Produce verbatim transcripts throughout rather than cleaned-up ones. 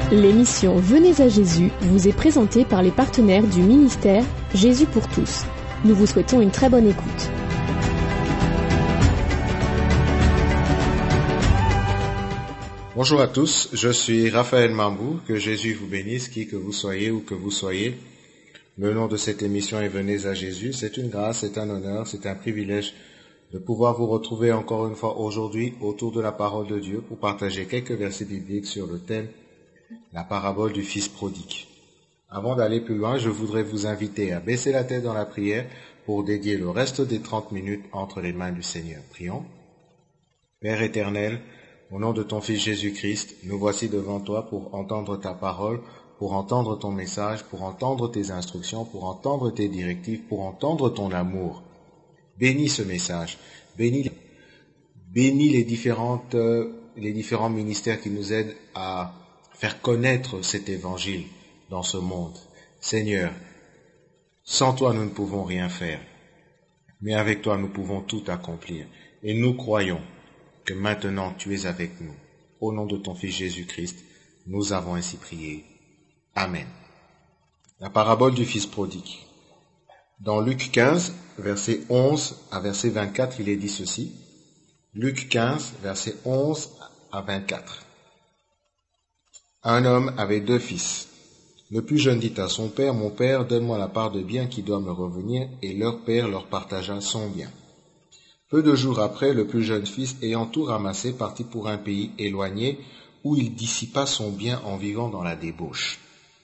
L'émission Venez à Jésus vous est présentée par les partenaires du ministère Jésus pour tous. Nous vous souhaitons une très bonne écoute. Bonjour à tous, je suis Raphaël Mambou, que Jésus vous bénisse, qui que vous soyez ou que vous soyez. Le nom de cette émission est Venez à Jésus. C'est une grâce, c'est un honneur, c'est un privilège de pouvoir vous retrouver encore une fois aujourd'hui autour de la parole de Dieu pour partager quelques versets bibliques sur le thème la parabole du fils prodigue. Avant d'aller plus loin, je voudrais vous inviter à baisser la tête dans la prière pour dédier le reste des trente minutes entre les mains du Seigneur. Prions. Père éternel, au nom de ton Fils Jésus-Christ, nous voici devant toi pour entendre ta parole, pour entendre ton message, pour entendre tes instructions, pour entendre tes directives, pour entendre ton amour. Bénis ce message, bénis, bénis les, différentes, euh, les différents ministères qui nous aident à faire connaître cet évangile dans ce monde. Seigneur, sans toi nous ne pouvons rien faire, mais avec toi nous pouvons tout accomplir. Et nous croyons que maintenant tu es avec nous. Au nom de ton Fils Jésus-Christ, nous avons ainsi prié. Amen. La parabole du fils prodigue. Dans Luc quinze, versets onze à verset vingt-quatre, il est dit ceci. Luc quinze, versets onze à vingt-quatre. Un homme avait deux fils. Le plus jeune dit à son père, « Mon père, donne-moi la part de bien qui doit me revenir. » Et leur père leur partagea son bien. Peu de jours après, le plus jeune fils, ayant tout ramassé, partit pour un pays éloigné, où il dissipa son bien en vivant dans la débauche.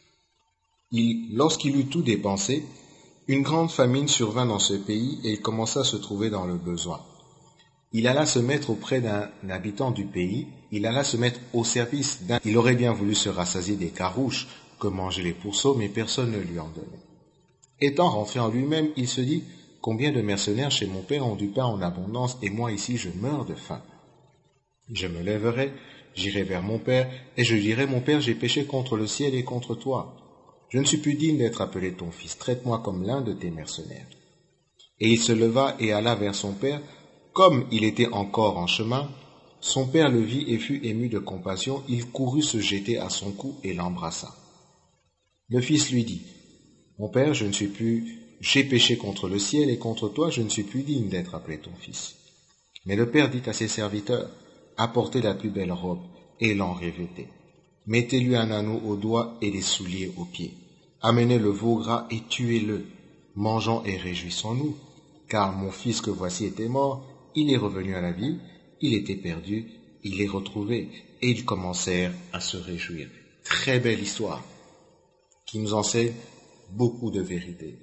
Il, lorsqu'il eut tout dépensé, une grande famine survint dans ce pays, et il commença à se trouver dans le besoin. Il alla se mettre auprès d'un habitant du pays, il alla se mettre au service d'un... Il aurait bien voulu se rassasier des carouches que mangeaient les pourceaux, mais personne ne lui en donnait. Étant rentré en lui-même, il se dit, « Combien de mercenaires chez mon père ont du pain en abondance, et moi ici je meurs de faim. Je me lèverai, j'irai vers mon père, et je dirai, mon père, j'ai péché contre le ciel et contre toi. Je ne suis plus digne d'être appelé ton fils, traite-moi comme l'un de tes mercenaires. » Et il se leva et alla vers son père. Comme il était encore en chemin, son père le vit et fut ému de compassion, il courut se jeter à son cou et l'embrassa. Le fils lui dit, « Mon père, je ne suis plus, j'ai péché contre le ciel et contre toi, je ne suis plus digne d'être appelé ton fils. » Mais le père dit à ses serviteurs, « Apportez la plus belle robe et l'en revêtez. Mettez-lui un anneau au doigt et des souliers aux pieds. Amenez le veau gras et tuez-le. Mangeons et réjouissons-nous, car mon fils que voici était mort, il est revenu à la vie, il était perdu, il est retrouvé. » Et ils commencèrent à se réjouir. Très belle histoire qui nous enseigne beaucoup de vérités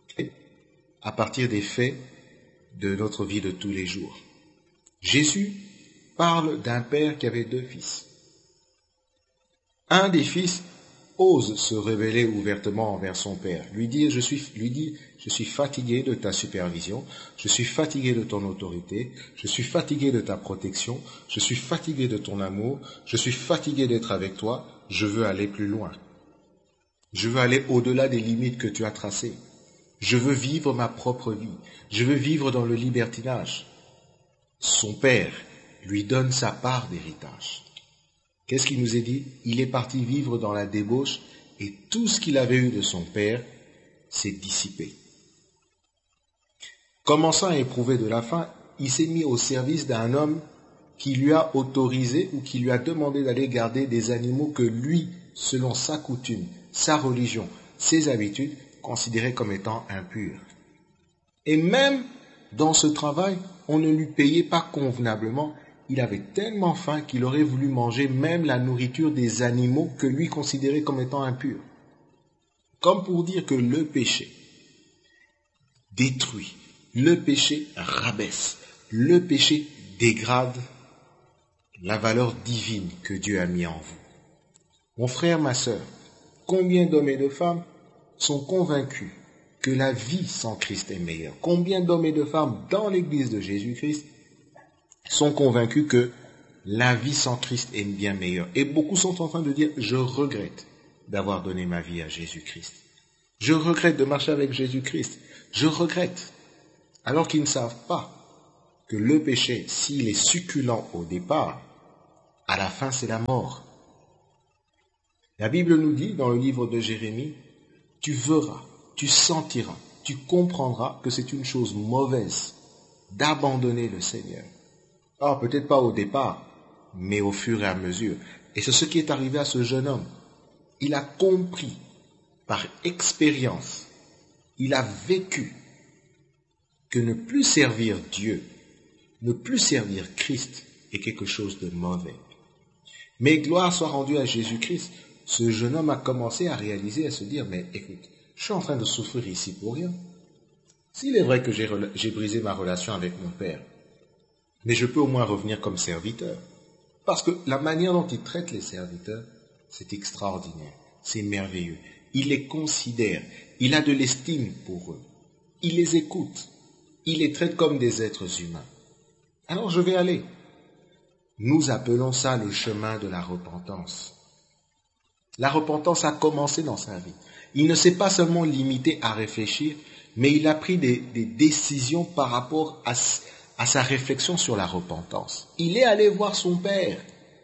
à partir des faits de notre vie de tous les jours. Jésus parle d'un père qui avait deux fils. Un des fils ose se révéler ouvertement envers son père, lui dire, je suis, lui dit, je suis fatigué de ta supervision, je suis fatigué de ton autorité, je suis fatigué de ta protection, je suis fatigué de ton amour, je suis fatigué d'être avec toi, je veux aller plus loin. Je veux aller au-delà des limites que tu as tracées. Je veux vivre ma propre vie. Je veux vivre dans le libertinage. Son père lui donne sa part d'héritage. Qu'est-ce qu'il nous est dit? Il est parti vivre dans la débauche et tout ce qu'il avait eu de son père s'est dissipé. Commençant à éprouver de la faim, il s'est mis au service d'un homme qui lui a autorisé ou qui lui a demandé d'aller garder des animaux que lui, selon sa coutume, sa religion, ses habitudes, considérait comme étant impurs. Et même dans ce travail, on ne lui payait pas convenablement. Il avait tellement faim qu'il aurait voulu manger même la nourriture des animaux que lui considérait comme étant impurs. Comme pour dire que le péché détruit, le péché rabaisse, le péché dégrade la valeur divine que Dieu a mis en vous. Mon frère, ma sœur, combien d'hommes et de femmes sont convaincus que la vie sans Christ est meilleure? Combien d'hommes et de femmes dans l'Église de Jésus-Christ sont convaincus que la vie sans Christ est bien meilleure? Et beaucoup sont en train de dire, je regrette d'avoir donné ma vie à Jésus-Christ. Je regrette de marcher avec Jésus-Christ. Je regrette. Alors qu'ils ne savent pas que le péché, s'il est succulent au départ, à la fin c'est la mort. La Bible nous dit dans le livre de Jérémie, « Tu verras, tu sentiras, tu comprendras que c'est une chose mauvaise d'abandonner le Seigneur. » Alors peut-être pas au départ, mais au fur et à mesure. Et c'est ce qui est arrivé à ce jeune homme. Il a compris par expérience, il a vécu que ne plus servir Dieu, ne plus servir Christ est quelque chose de mauvais. Mais gloire soit rendue à Jésus-Christ. Ce jeune homme a commencé à réaliser, à se dire, mais écoute, je suis en train de souffrir ici pour rien. S'il est vrai que j'ai, j'ai brisé ma relation avec mon père, mais je peux au moins revenir comme serviteur. Parce que la manière dont il traite les serviteurs, c'est extraordinaire, c'est merveilleux. Il les considère, il a de l'estime pour eux. Il les écoute, il les traite comme des êtres humains. Alors je vais aller. Nous appelons ça le chemin de la repentance. La repentance a commencé dans sa vie. Il ne s'est pas seulement limité à réfléchir, mais il a pris des, des décisions par rapport à, à sa réflexion sur la repentance. Il est allé voir son père.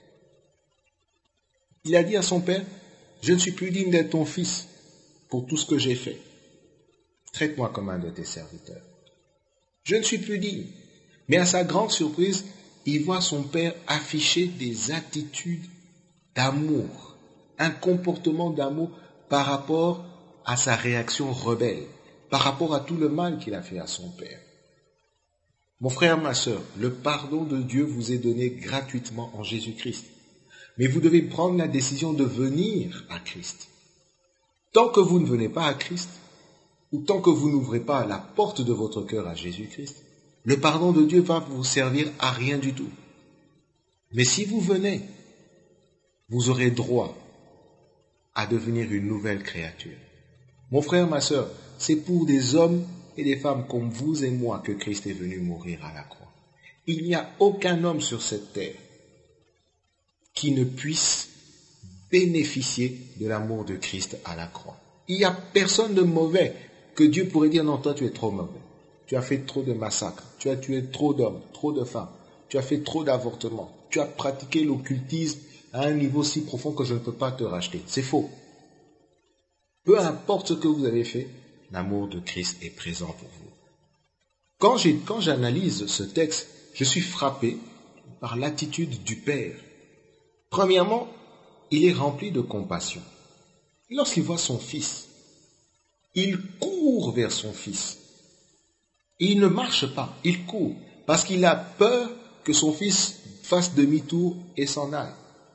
Il a dit à son père, « Je ne suis plus digne d'être ton fils pour tout ce que j'ai fait. Traite-moi comme un de tes serviteurs. » Je ne suis plus digne. Mais à sa grande surprise, il voit son père afficher des attitudes d'amour, un comportement d'amour par rapport à sa réaction rebelle, par rapport à tout le mal qu'il a fait à son père. Mon frère, ma sœur, le pardon de Dieu vous est donné gratuitement en Jésus-Christ. Mais vous devez prendre la décision de venir à Christ. Tant que vous ne venez pas à Christ, ou tant que vous n'ouvrez pas la porte de votre cœur à Jésus-Christ, le pardon de Dieu va vous servir à rien du tout. Mais si vous venez, vous aurez droit à devenir une nouvelle créature. Mon frère, ma sœur, c'est pour des hommes et des femmes comme vous et moi que Christ est venu mourir à la croix. Il n'y a aucun homme sur cette terre qui ne puisse bénéficier de l'amour de Christ à la croix. Il n'y a personne de mauvais que Dieu pourrait dire, non, toi tu es trop mauvais. Tu as fait trop de massacres, tu as tué trop d'hommes, trop de femmes, tu as fait trop d'avortements, tu as pratiqué l'occultisme à un niveau si profond que je ne peux pas te racheter. C'est faux. Peu importe ce que vous avez fait, l'amour de Christ est présent pour vous. Quand, j'ai, quand j'analyse ce texte, je suis frappé par l'attitude du Père. Premièrement, il est rempli de compassion. Lorsqu'il voit son fils, il court vers son fils. Il ne marche pas, il court, parce qu'il a peur que son fils fasse demi-tour et s'en aille.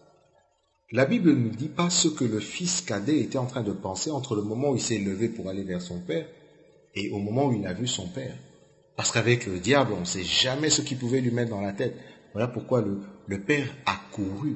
La Bible ne dit pas ce que le fils cadet était en train de penser entre le moment où il s'est levé pour aller vers son père et au moment où il a vu son père. Parce qu'avec le diable, on ne sait jamais ce qu'il pouvait lui mettre dans la tête. Voilà pourquoi le, le père a couru.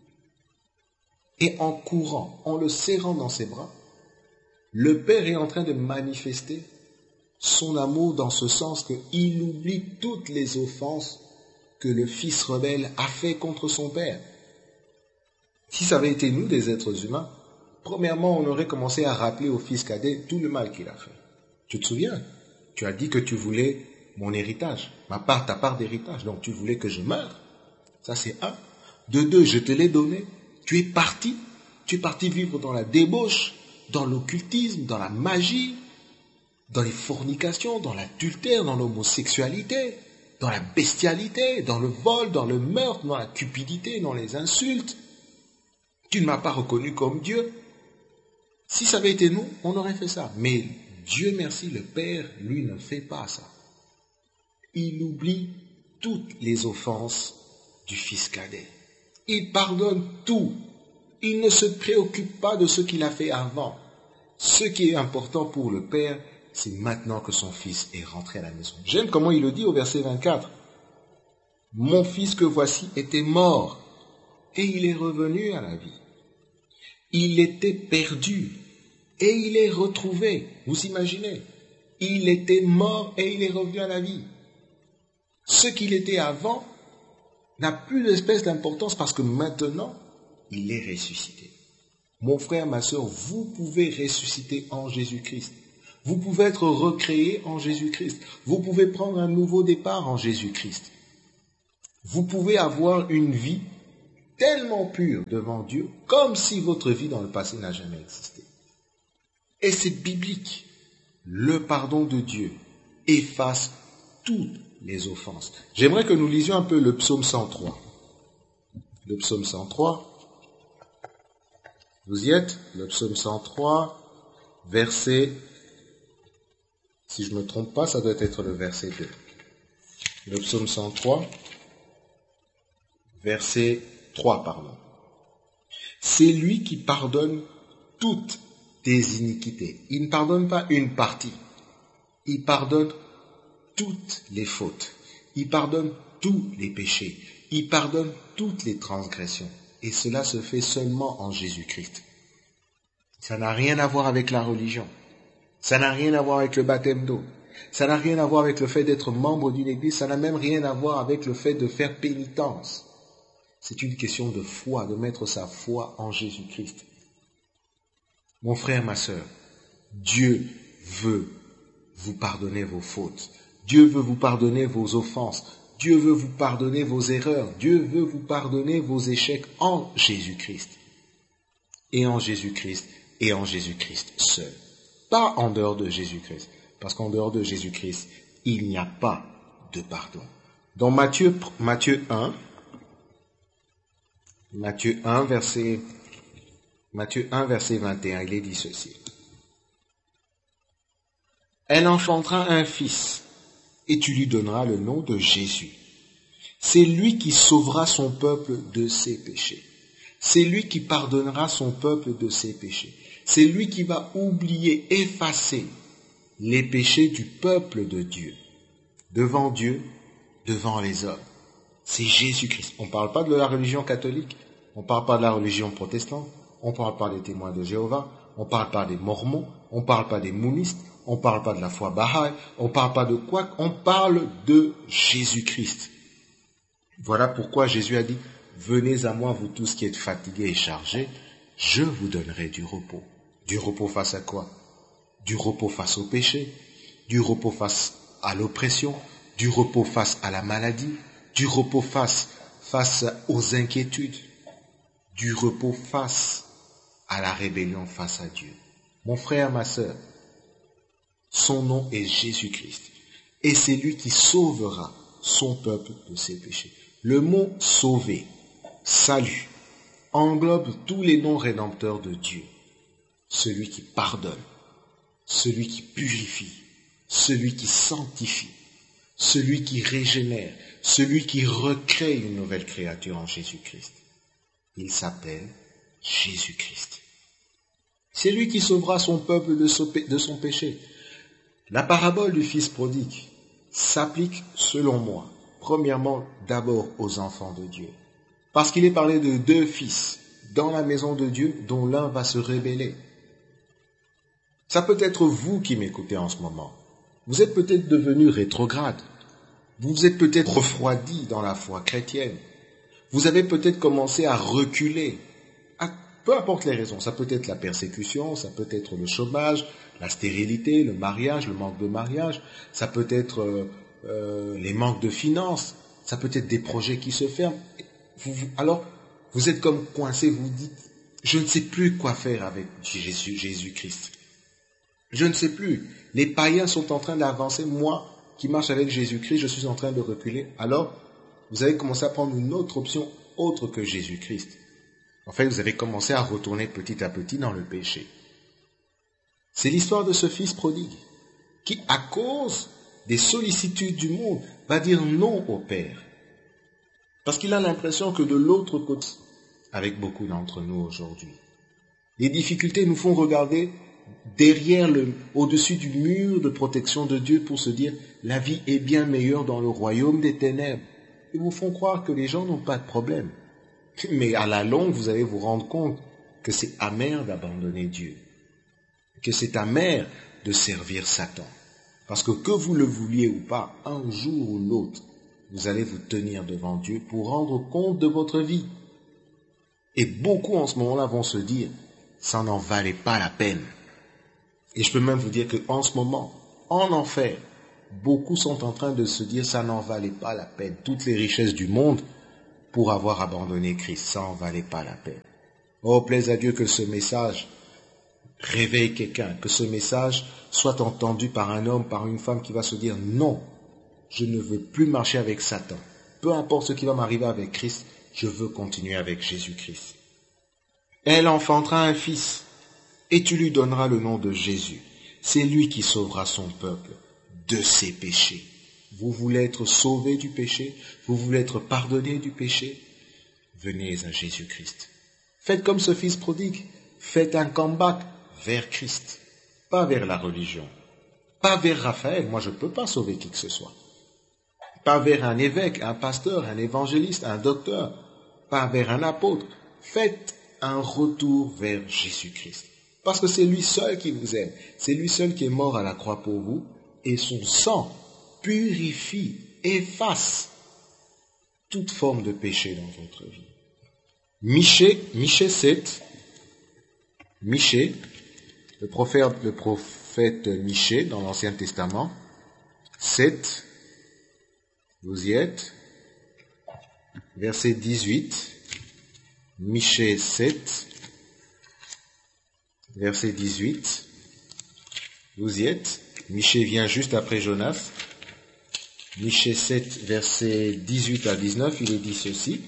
Et en courant, en le serrant dans ses bras, le père est en train de manifester son amour dans ce sens qu'il oublie toutes les offenses que le fils rebelle a fait contre son père. Si ça avait été nous, des êtres humains, premièrement, on aurait commencé à rappeler au fils cadet tout le mal qu'il a fait. Tu te souviens? Tu as dit que tu voulais mon héritage, ma part, ta part d'héritage, donc tu voulais que je meure. Ça c'est un. De deux, je te l'ai donné. Tu es parti. Tu es parti vivre dans la débauche, dans l'occultisme, dans la magie, dans les fornications, dans l'adultère, dans l'homosexualité, dans la bestialité, dans le vol, dans le meurtre, dans la cupidité, dans les insultes. Tu ne m'as pas reconnu comme Dieu. Si ça avait été nous, on aurait fait ça. Mais Dieu merci, le Père, lui, ne fait pas ça. Il oublie toutes les offenses du fils cadet. Il pardonne tout. Il ne se préoccupe pas de ce qu'il a fait avant. Ce qui est important pour le Père, c'est maintenant que son fils est rentré à la maison. J'aime comment il le dit au verset vingt-quatre. « Mon fils que voici était mort, et il est revenu à la vie. Il était perdu, et il est retrouvé. » Vous imaginez? Il était mort, et il est revenu à la vie. Ce qu'il était avant n'a plus d'espèce d'importance parce que maintenant, il est ressuscité. Mon frère, ma sœur, vous pouvez ressusciter en Jésus-Christ. Vous pouvez être recréé en Jésus-Christ. Vous pouvez prendre un nouveau départ en Jésus-Christ. Vous pouvez avoir une vie tellement pur devant Dieu, comme si votre vie dans le passé n'a jamais existé. Et c'est biblique. Le pardon de Dieu efface toutes les offenses. J'aimerais que nous lisions un peu le psaume cent trois. Le psaume cent trois. Vous y êtes? Le psaume cent trois, verset, si je ne me trompe pas, ça doit être le verset deux. Le psaume cent trois, verset trois, pardon. C'est lui qui pardonne toutes tes iniquités. Il ne pardonne pas une partie. Il pardonne toutes les fautes. Il pardonne tous les péchés. Il pardonne toutes les transgressions. Et cela se fait seulement en Jésus-Christ. Ça n'a rien à voir avec la religion. Ça n'a rien à voir avec le baptême d'eau. Ça n'a rien à voir avec le fait d'être membre d'une église. Ça n'a même rien à voir avec le fait de faire pénitence. C'est une question de foi, de mettre sa foi en Jésus-Christ. Mon frère, ma sœur, Dieu veut vous pardonner vos fautes. Dieu veut vous pardonner vos offenses. Dieu veut vous pardonner vos erreurs. Dieu veut vous pardonner vos échecs en Jésus-Christ. Et en Jésus-Christ, et en Jésus-Christ seul. Pas en dehors de Jésus-Christ. Parce qu'en dehors de Jésus-Christ, il n'y a pas de pardon. Dans Matthieu, Matthieu un, Matthieu un, verset, Matthieu un, verset vingt et un, il est dit ceci. Elle enfantera un fils, et tu lui donneras le nom de Jésus. C'est lui qui sauvera son peuple de ses péchés. C'est lui qui pardonnera son peuple de ses péchés. C'est lui qui va oublier, effacer les péchés du peuple de Dieu. Devant Dieu, devant les hommes. C'est Jésus-Christ. On ne parle pas de la religion catholique. On ne parle pas de la religion protestante. On ne parle pas des témoins de Jéhovah. On ne parle pas des mormons. On ne parle pas des mounistes. On ne parle pas de la foi Baha'i. On ne parle pas de quoi. On parle de Jésus-Christ. Voilà pourquoi Jésus a dit, venez à moi vous tous qui êtes fatigués et chargés, je vous donnerai du repos. Du repos face à quoi? Du repos face au péché, du repos face à l'oppression, du repos face à la maladie, du repos face, face aux inquiétudes, du repos face à la rébellion face à Dieu. Mon frère, ma sœur, son nom est Jésus-Christ. Et c'est lui qui sauvera son peuple de ses péchés. Le mot « sauver », « salut », englobe tous les noms rédempteurs de Dieu. Celui qui pardonne, celui qui purifie, celui qui sanctifie, celui qui régénère, celui qui recrée une nouvelle créature en Jésus-Christ. Il s'appelle Jésus-Christ. C'est lui qui sauvera son peuple de son péché. La parabole du fils prodigue s'applique, selon moi, premièrement, d'abord aux enfants de Dieu. Parce qu'il est parlé de deux fils dans la maison de Dieu dont l'un va se révéler. Ça peut être vous qui m'écoutez en ce moment. Vous êtes peut-être devenu rétrograde. Vous êtes peut-être refroidi dans la foi chrétienne. Vous avez peut-être commencé à reculer. À, peu importe les raisons. Ça peut être la persécution, ça peut être le chômage, la stérilité, le mariage, le manque de mariage. Ça peut être euh, euh, les manques de finances. Ça peut être des projets qui se ferment. Vous, vous, alors, vous êtes comme coincé, vous dites, je ne sais plus quoi faire avec Jésus, Jésus-Christ. Je ne sais plus. Les païens sont en train d'avancer. Moi, qui marche avec Jésus-Christ, je suis en train de reculer. Alors, vous avez commencé à prendre une autre option autre que Jésus-Christ. En fait, vous avez commencé à retourner petit à petit dans le péché. C'est l'histoire de ce fils prodigue qui, à cause des sollicitudes du monde, va dire non au Père. Parce qu'il a l'impression que de l'autre côté, avec beaucoup d'entre nous aujourd'hui, les difficultés nous font regarder derrière le, au-dessus du mur de protection de Dieu pour se dire la vie est bien meilleure dans le royaume des ténèbres. Ils vous font croire que les gens n'ont pas de problème. Mais à la longue, vous allez vous rendre compte que c'est amer d'abandonner Dieu. Que c'est amer de servir Satan. Parce que que vous le vouliez ou pas, un jour ou l'autre, vous allez vous tenir devant Dieu pour rendre compte de votre vie. Et beaucoup en ce moment-là vont se dire, ça n'en valait pas la peine. Et je peux même vous dire qu'en ce moment, en enfer, beaucoup sont en train de se dire, ça n'en valait pas la peine. Toutes les richesses du monde pour avoir abandonné Christ. Ça en valait pas la peine. Oh, plaise à Dieu que ce message réveille quelqu'un, que ce message soit entendu par un homme, par une femme qui va se dire non, je ne veux plus marcher avec Satan. Peu importe ce qui va m'arriver avec Christ, je veux continuer avec Jésus-Christ. Elle enfantera un fils et tu lui donneras le nom de Jésus. C'est lui qui sauvera son peuple de ses péchés. Vous voulez être sauvé du péché? Vous voulez être pardonné du péché? Venez à Jésus-Christ. Faites comme ce fils prodigue. Faites un comeback vers Christ, pas vers la religion, pas vers Raphaël. Moi, je ne peux pas sauver qui que ce soit. Pas vers un évêque, un pasteur, un évangéliste, un docteur, pas vers un apôtre. Faites un retour vers Jésus-Christ. Parce que c'est lui seul qui vous aime. C'est lui seul qui est mort à la croix pour vous. Et son sang purifie, efface toute forme de péché dans votre vie. Michée, Michée sept, Michée, le prophète, le prophète Michée dans l'Ancien Testament, sept, vous y êtes, verset dix-huit, Michée sept, verset dix-huit, vous y êtes, Michée vient juste après Jonas, Michée sept, verset dix-huit à dix-neuf, il est dit ceci.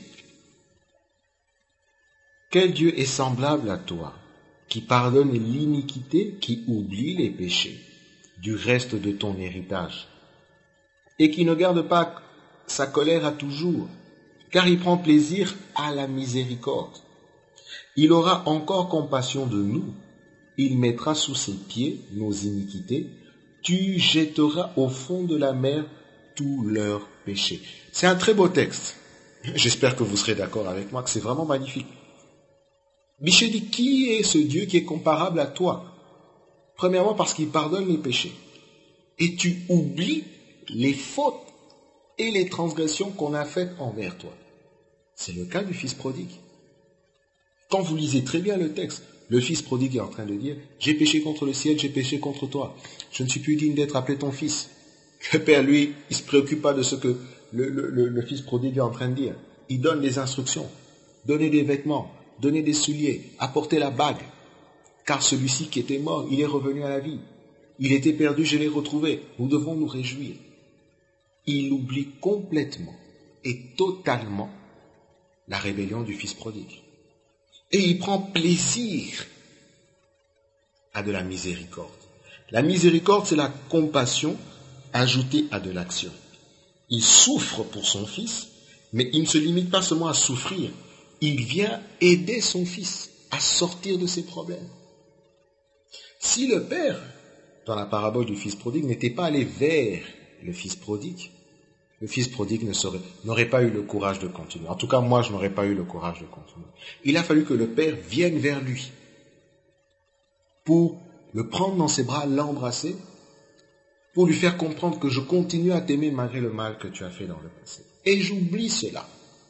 Quel Dieu est semblable à toi, qui pardonne l'iniquité, qui oublie les péchés du reste de ton héritage, et qui ne garde pas sa colère à toujours, car il prend plaisir à la miséricorde. Il aura encore compassion de nous, il mettra sous ses pieds nos iniquités, tu jetteras au fond de la mer tous leurs péchés. C'est un très beau texte. J'espère que vous serez d'accord avec moi, que c'est vraiment magnifique. Michée dit, qui est ce Dieu qui est comparable à toi? Premièrement, parce qu'il pardonne les péchés. Et tu oublies les fautes et les transgressions qu'on a faites envers toi. C'est le cas du fils prodigue. Quand vous lisez très bien le texte, le fils prodigue est en train de dire, j'ai péché contre le ciel, j'ai péché contre toi. Je ne suis plus digne d'être appelé ton fils. Le père, lui, il ne se préoccupe pas de ce que le, le, le, le fils prodigue est en train de dire. Il donne les instructions. Donnez des vêtements, donnez des souliers, apportez la bague. Car celui-ci qui était mort, il est revenu à la vie. Il était perdu, je l'ai retrouvé. Nous devons nous réjouir. Il oublie complètement et totalement la rébellion du fils prodigue. Et il prend plaisir à de la miséricorde. La miséricorde, c'est la compassion ajoutée à de l'action. Il souffre pour son fils, mais il ne se limite pas seulement à souffrir. Il vient aider son fils à sortir de ses problèmes. Si le père, dans la parabole du fils prodigue, n'était pas allé vers le fils prodigue, le fils prodigue ne serait, n'aurait pas eu le courage de continuer. En tout cas, moi, je n'aurais pas eu le courage de continuer. Il a fallu que le père vienne vers lui pour le prendre dans ses bras, l'embrasser, pour lui faire comprendre que je continue à t'aimer malgré le mal que tu as fait dans le passé. Et j'oublie cela.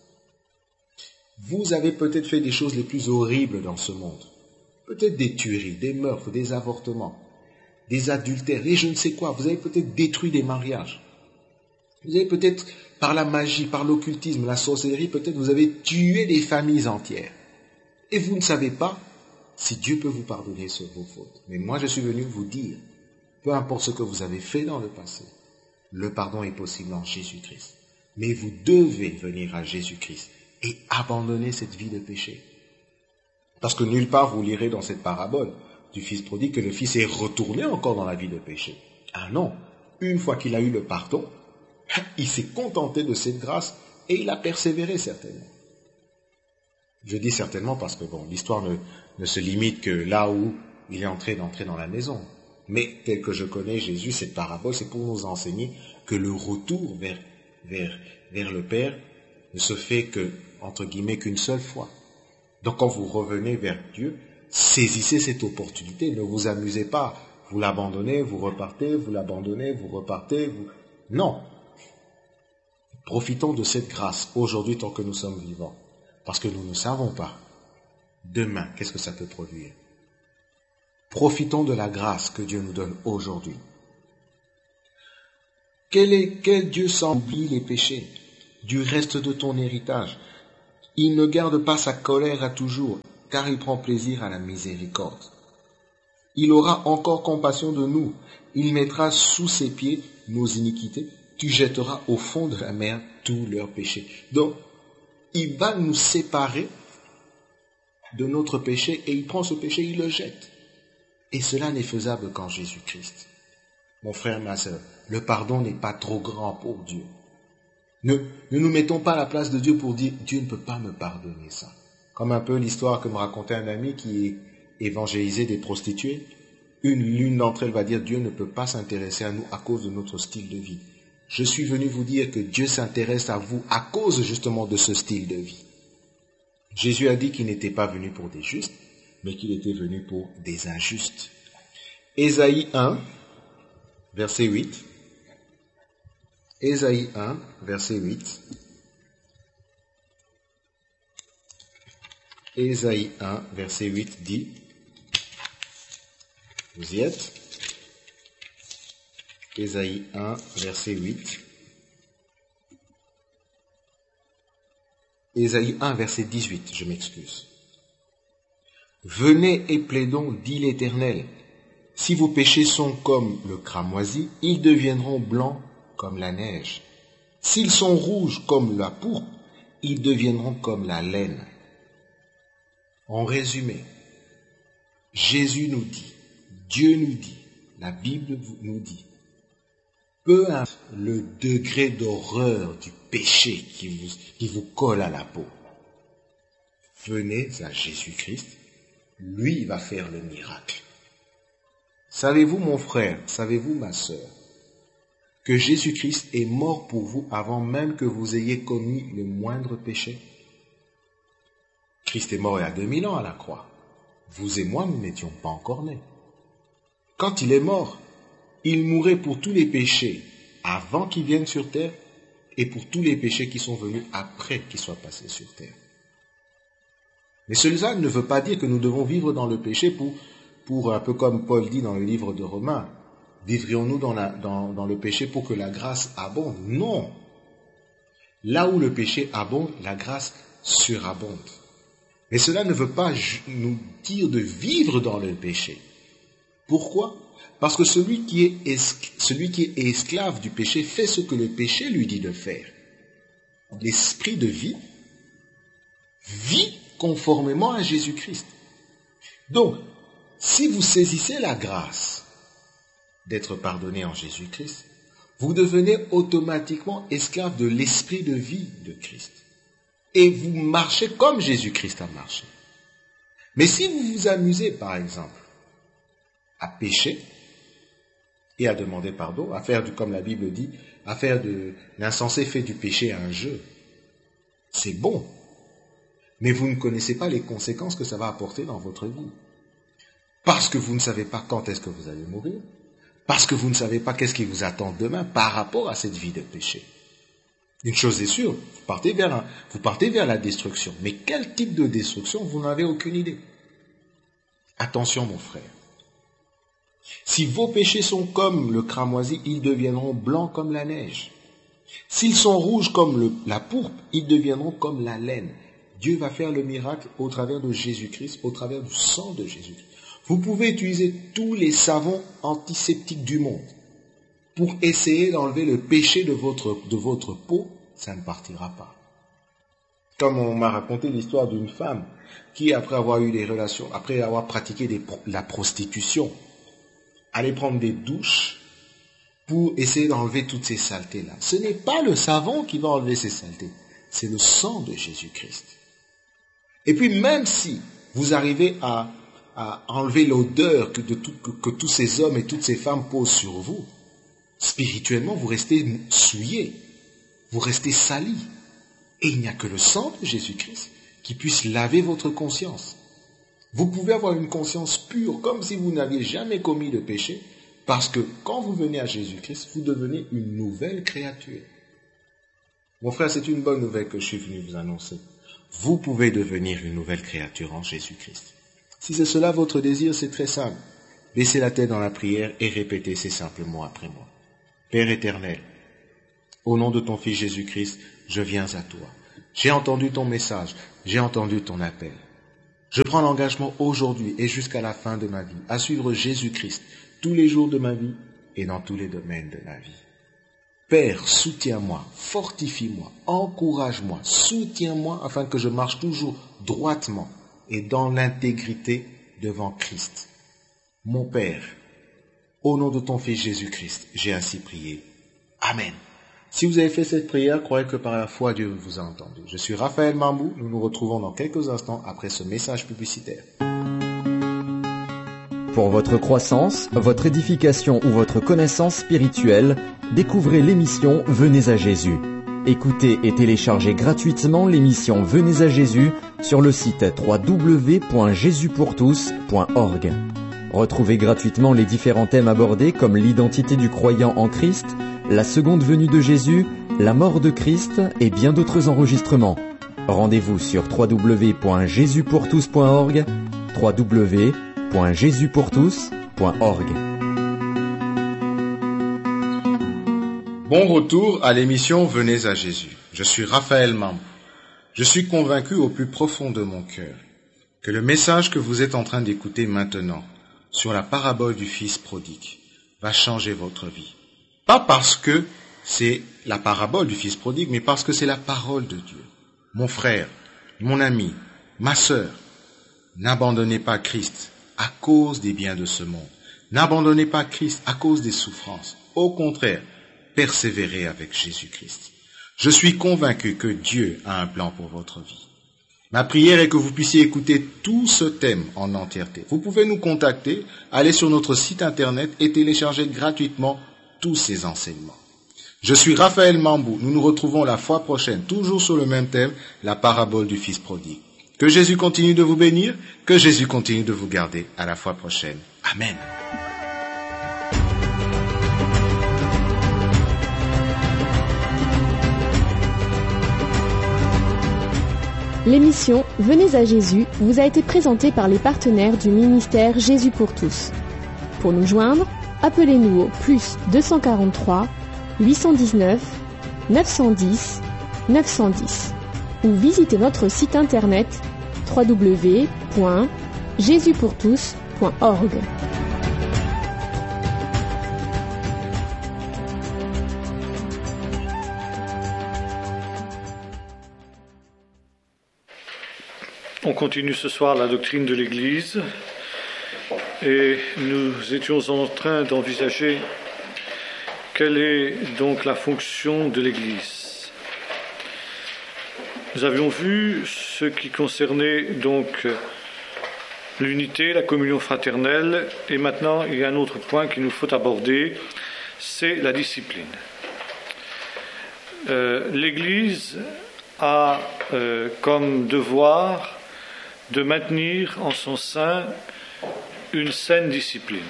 Vous avez peut-être fait des choses les plus horribles dans ce monde. Peut-être des tueries, des meurtres, des avortements, des adultères, et je ne sais quoi. Vous avez peut-être détruit des mariages. Vous avez peut-être, par la magie, par l'occultisme, la sorcellerie, peut-être vous avez tué des familles entières. Et vous ne savez pas si Dieu peut vous pardonner sur vos fautes. Mais moi, je suis venu vous dire, peu importe ce que vous avez fait dans le passé, le pardon est possible en Jésus-Christ. Mais vous devez venir à Jésus-Christ et abandonner cette vie de péché. Parce que nulle part vous lirez dans cette parabole du fils prodigue que le fils est retourné encore dans la vie de péché. Ah non, une fois qu'il a eu le pardon, il s'est contenté de cette grâce et il a persévéré certainement. Je dis certainement parce que bon, l'histoire ne, ne se limite que là où il est en train d'entrer dans la maison. Mais tel que je connais Jésus, cette parabole, c'est pour nous enseigner que le retour vers, vers, vers le Père ne se fait que, entre guillemets, qu'une seule fois. Donc quand vous revenez vers Dieu, saisissez cette opportunité, ne vous amusez pas, vous l'abandonnez, vous repartez, vous l'abandonnez, vous repartez, vous... Non. Profitons de cette grâce aujourd'hui tant que nous sommes vivants, parce que nous ne savons pas demain qu'est-ce que ça peut produire. Profitons de la grâce que Dieu nous donne aujourd'hui. Quel est, quel Dieu s'en oublie les péchés du reste de ton héritage? Il ne garde pas sa colère à toujours, car il prend plaisir à la miséricorde. Il aura encore compassion de nous. Il mettra sous ses pieds nos iniquités. Tu jetteras au fond de la mer tous leurs péchés. Donc, il va nous séparer de notre péché et il prend ce péché, il le jette. Et cela n'est faisable qu'en Jésus-Christ. Mon frère, ma sœur, le pardon n'est pas trop grand pour Dieu. Ne, ne nous mettons pas à la place de Dieu pour dire « Dieu ne peut pas me pardonner ça ». Comme un peu l'histoire que me racontait un ami qui évangélisait des prostituées. Une, l'une d'entre elles va dire « Dieu ne peut pas s'intéresser à nous à cause de notre style de vie ». Je suis venu vous dire que Dieu s'intéresse à vous à cause justement de ce style de vie. Jésus a dit qu'il n'était pas venu pour des justes, mais qu'il était venu pour des injustes. Ésaïe un, verset huit. Ésaïe un, verset huit. Ésaïe un, verset huit dit, vous y êtes? Ésaïe un, verset huit. Ésaïe un, verset dix-huit, je m'excuse. Venez et plaidons, dit l'Éternel. Si vos péchés sont comme le cramoisi, ils deviendront blancs comme la neige. S'ils sont rouges comme la pourpre, ils deviendront comme la laine. En résumé, Jésus nous dit, Dieu nous dit, la Bible nous dit, peu importe le degré d'horreur du péché qui vous, qui vous colle à la peau, venez à Jésus-Christ, lui va faire le miracle. Savez-vous mon frère, savez-vous ma sœur, que Jésus-Christ est mort pour vous avant même que vous ayez commis le moindre péché? Christ est mort il y a deux mille ans à la croix. Vous et moi, nous n'étions pas encore nés. Quand il est mort, il mourait pour tous les péchés avant qu'il vienne sur terre et pour tous les péchés qui sont venus après qu'il soit passé sur terre. Mais cela ne veut pas dire que nous devons vivre dans le péché pour, pour un peu comme Paul dit dans le livre de Romains, vivrions-nous dans, la, dans, dans le péché pour que la grâce abonde? Non. Là où le péché abonde, la grâce surabonde. Mais cela ne veut pas nous dire de vivre dans le péché. Pourquoi? Parce que celui qui est, es- celui qui est esclave du péché fait ce que le péché lui dit de faire. L'esprit de vie vit conformément à Jésus-Christ. Donc, si vous saisissez la grâce d'être pardonné en Jésus-Christ, vous devenez automatiquement esclave de l'esprit de vie de Christ. Et vous marchez comme Jésus-Christ a marché. Mais si vous vous amusez, par exemple, à pécher et à demander pardon, à faire, du, comme la Bible dit, à faire de l'insensé fait du péché un jeu, c'est bon. Mais vous ne connaissez pas les conséquences que ça va apporter dans votre vie. Parce que vous ne savez pas quand est-ce que vous allez mourir. Parce que vous ne savez pas qu'est-ce qui vous attend demain par rapport à cette vie de péché. Une chose est sûre, vous partez vers, un, vous partez vers la destruction. Mais quel type de destruction, vous n'avez aucune idée. Attention mon frère. Si vos péchés sont comme le cramoisi, ils deviendront blancs comme la neige. S'ils sont rouges comme le, la pourpre, ils deviendront comme la laine. Dieu va faire le miracle au travers de Jésus-Christ, au travers du sang de Jésus-Christ. Vous pouvez utiliser tous les savons antiseptiques du monde pour essayer d'enlever le péché de votre, de votre peau, ça ne partira pas. Comme on m'a raconté l'histoire d'une femme qui, après avoir eu des relations, après avoir pratiqué des, la prostitution, allait prendre des douches pour essayer d'enlever toutes ces saletés-là. Ce n'est pas le savon qui va enlever ces saletés, c'est le sang de Jésus-Christ. Et puis même si vous arrivez à, à enlever l'odeur que, de tout, que, que tous ces hommes et toutes ces femmes posent sur vous, spirituellement vous restez souillés, vous restez salis. Et il n'y a que le sang de Jésus-Christ qui puisse laver votre conscience. Vous pouvez avoir une conscience pure, comme si vous n'aviez jamais commis de péché, parce que quand vous venez à Jésus-Christ, vous devenez une nouvelle créature. Mon frère, c'est une bonne nouvelle que je suis venu vous annoncer. Vous pouvez devenir une nouvelle créature en Jésus-Christ. Si c'est cela votre désir, c'est très simple. Baissez la tête dans la prière et répétez ces simples mots après moi. Père éternel, au nom de ton Fils Jésus-Christ, je viens à toi. J'ai entendu ton message, j'ai entendu ton appel. Je prends l'engagement aujourd'hui et jusqu'à la fin de ma vie à suivre Jésus-Christ tous les jours de ma vie et dans tous les domaines de ma vie. Père, soutiens-moi, fortifie-moi, encourage-moi, soutiens-moi afin que je marche toujours droitement et dans l'intégrité devant Christ. Mon Père, au nom de ton Fils Jésus-Christ, j'ai ainsi prié. Amen. Si vous avez fait cette prière, croyez que par la foi, Dieu vous a entendu. Je suis Raphaël Mambou. Nous nous retrouvons dans quelques instants après ce message publicitaire. Pour votre croissance, votre édification ou votre connaissance spirituelle, découvrez l'émission Venez à Jésus. Écoutez et téléchargez gratuitement l'émission Venez à Jésus sur le site w w w point jésus pour tous point org. Retrouvez gratuitement les différents thèmes abordés comme l'identité du croyant en Christ, la seconde venue de Jésus, la mort de Christ et bien d'autres enregistrements. Rendez-vous sur w w w point jésus pour tous point org, w w w point jésus pour tous point org. Bon retour à l'émission Venez à Jésus. Je suis Raphaël Mambou. Je suis convaincu au plus profond de mon cœur que le message que vous êtes en train d'écouter maintenant sur la parabole du Fils prodigue va changer votre vie. Pas parce que c'est la parabole du Fils prodigue, mais parce que c'est la parole de Dieu. Mon frère, mon ami, ma sœur, n'abandonnez pas Christ à cause des biens de ce monde. N'abandonnez pas Christ à cause des souffrances. Au contraire, persévérez avec Jésus-Christ. Je suis convaincu que Dieu a un plan pour votre vie. Ma prière est que vous puissiez écouter tout ce thème en entièreté. Vous pouvez nous contacter, aller sur notre site internet et télécharger gratuitement tous ces enseignements. Je suis Raphaël Mambou. Nous nous retrouvons la fois prochaine, toujours sur le même thème, la parabole du Fils prodigue. Que Jésus continue de vous bénir, que Jésus continue de vous garder. À la fois prochaine. Amen. L'émission Venez à Jésus vous a été présentée par les partenaires du ministère Jésus pour tous. Pour nous joindre, appelez-nous au plus deux cent quarante-trois, huit cent dix-neuf, neuf cent dix, neuf cent dix ou visitez notre site internet w w w point jésus pour tous point org. On continue ce soir la doctrine de l'Église et nous étions en train d'envisager quelle est donc la fonction de l'Église. Nous avions vu ce qui concernait donc l'unité, la communion fraternelle, et maintenant il y a un autre point qu'il nous faut aborder, c'est la discipline. Euh, L'Église a euh, comme devoir de maintenir en son sein une saine discipline.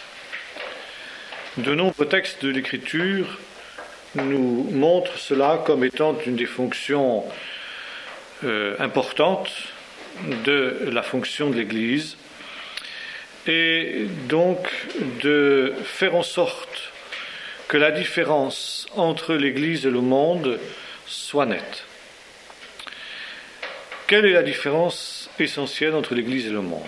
De nombreux textes de l'Écriture nous montrent cela comme étant une des fonctions euh, importantes de la fonction de l'Église, et donc de faire en sorte que la différence entre l'Église et le monde soit nette. Quelle est la différence essentielle entre l'Église et le monde?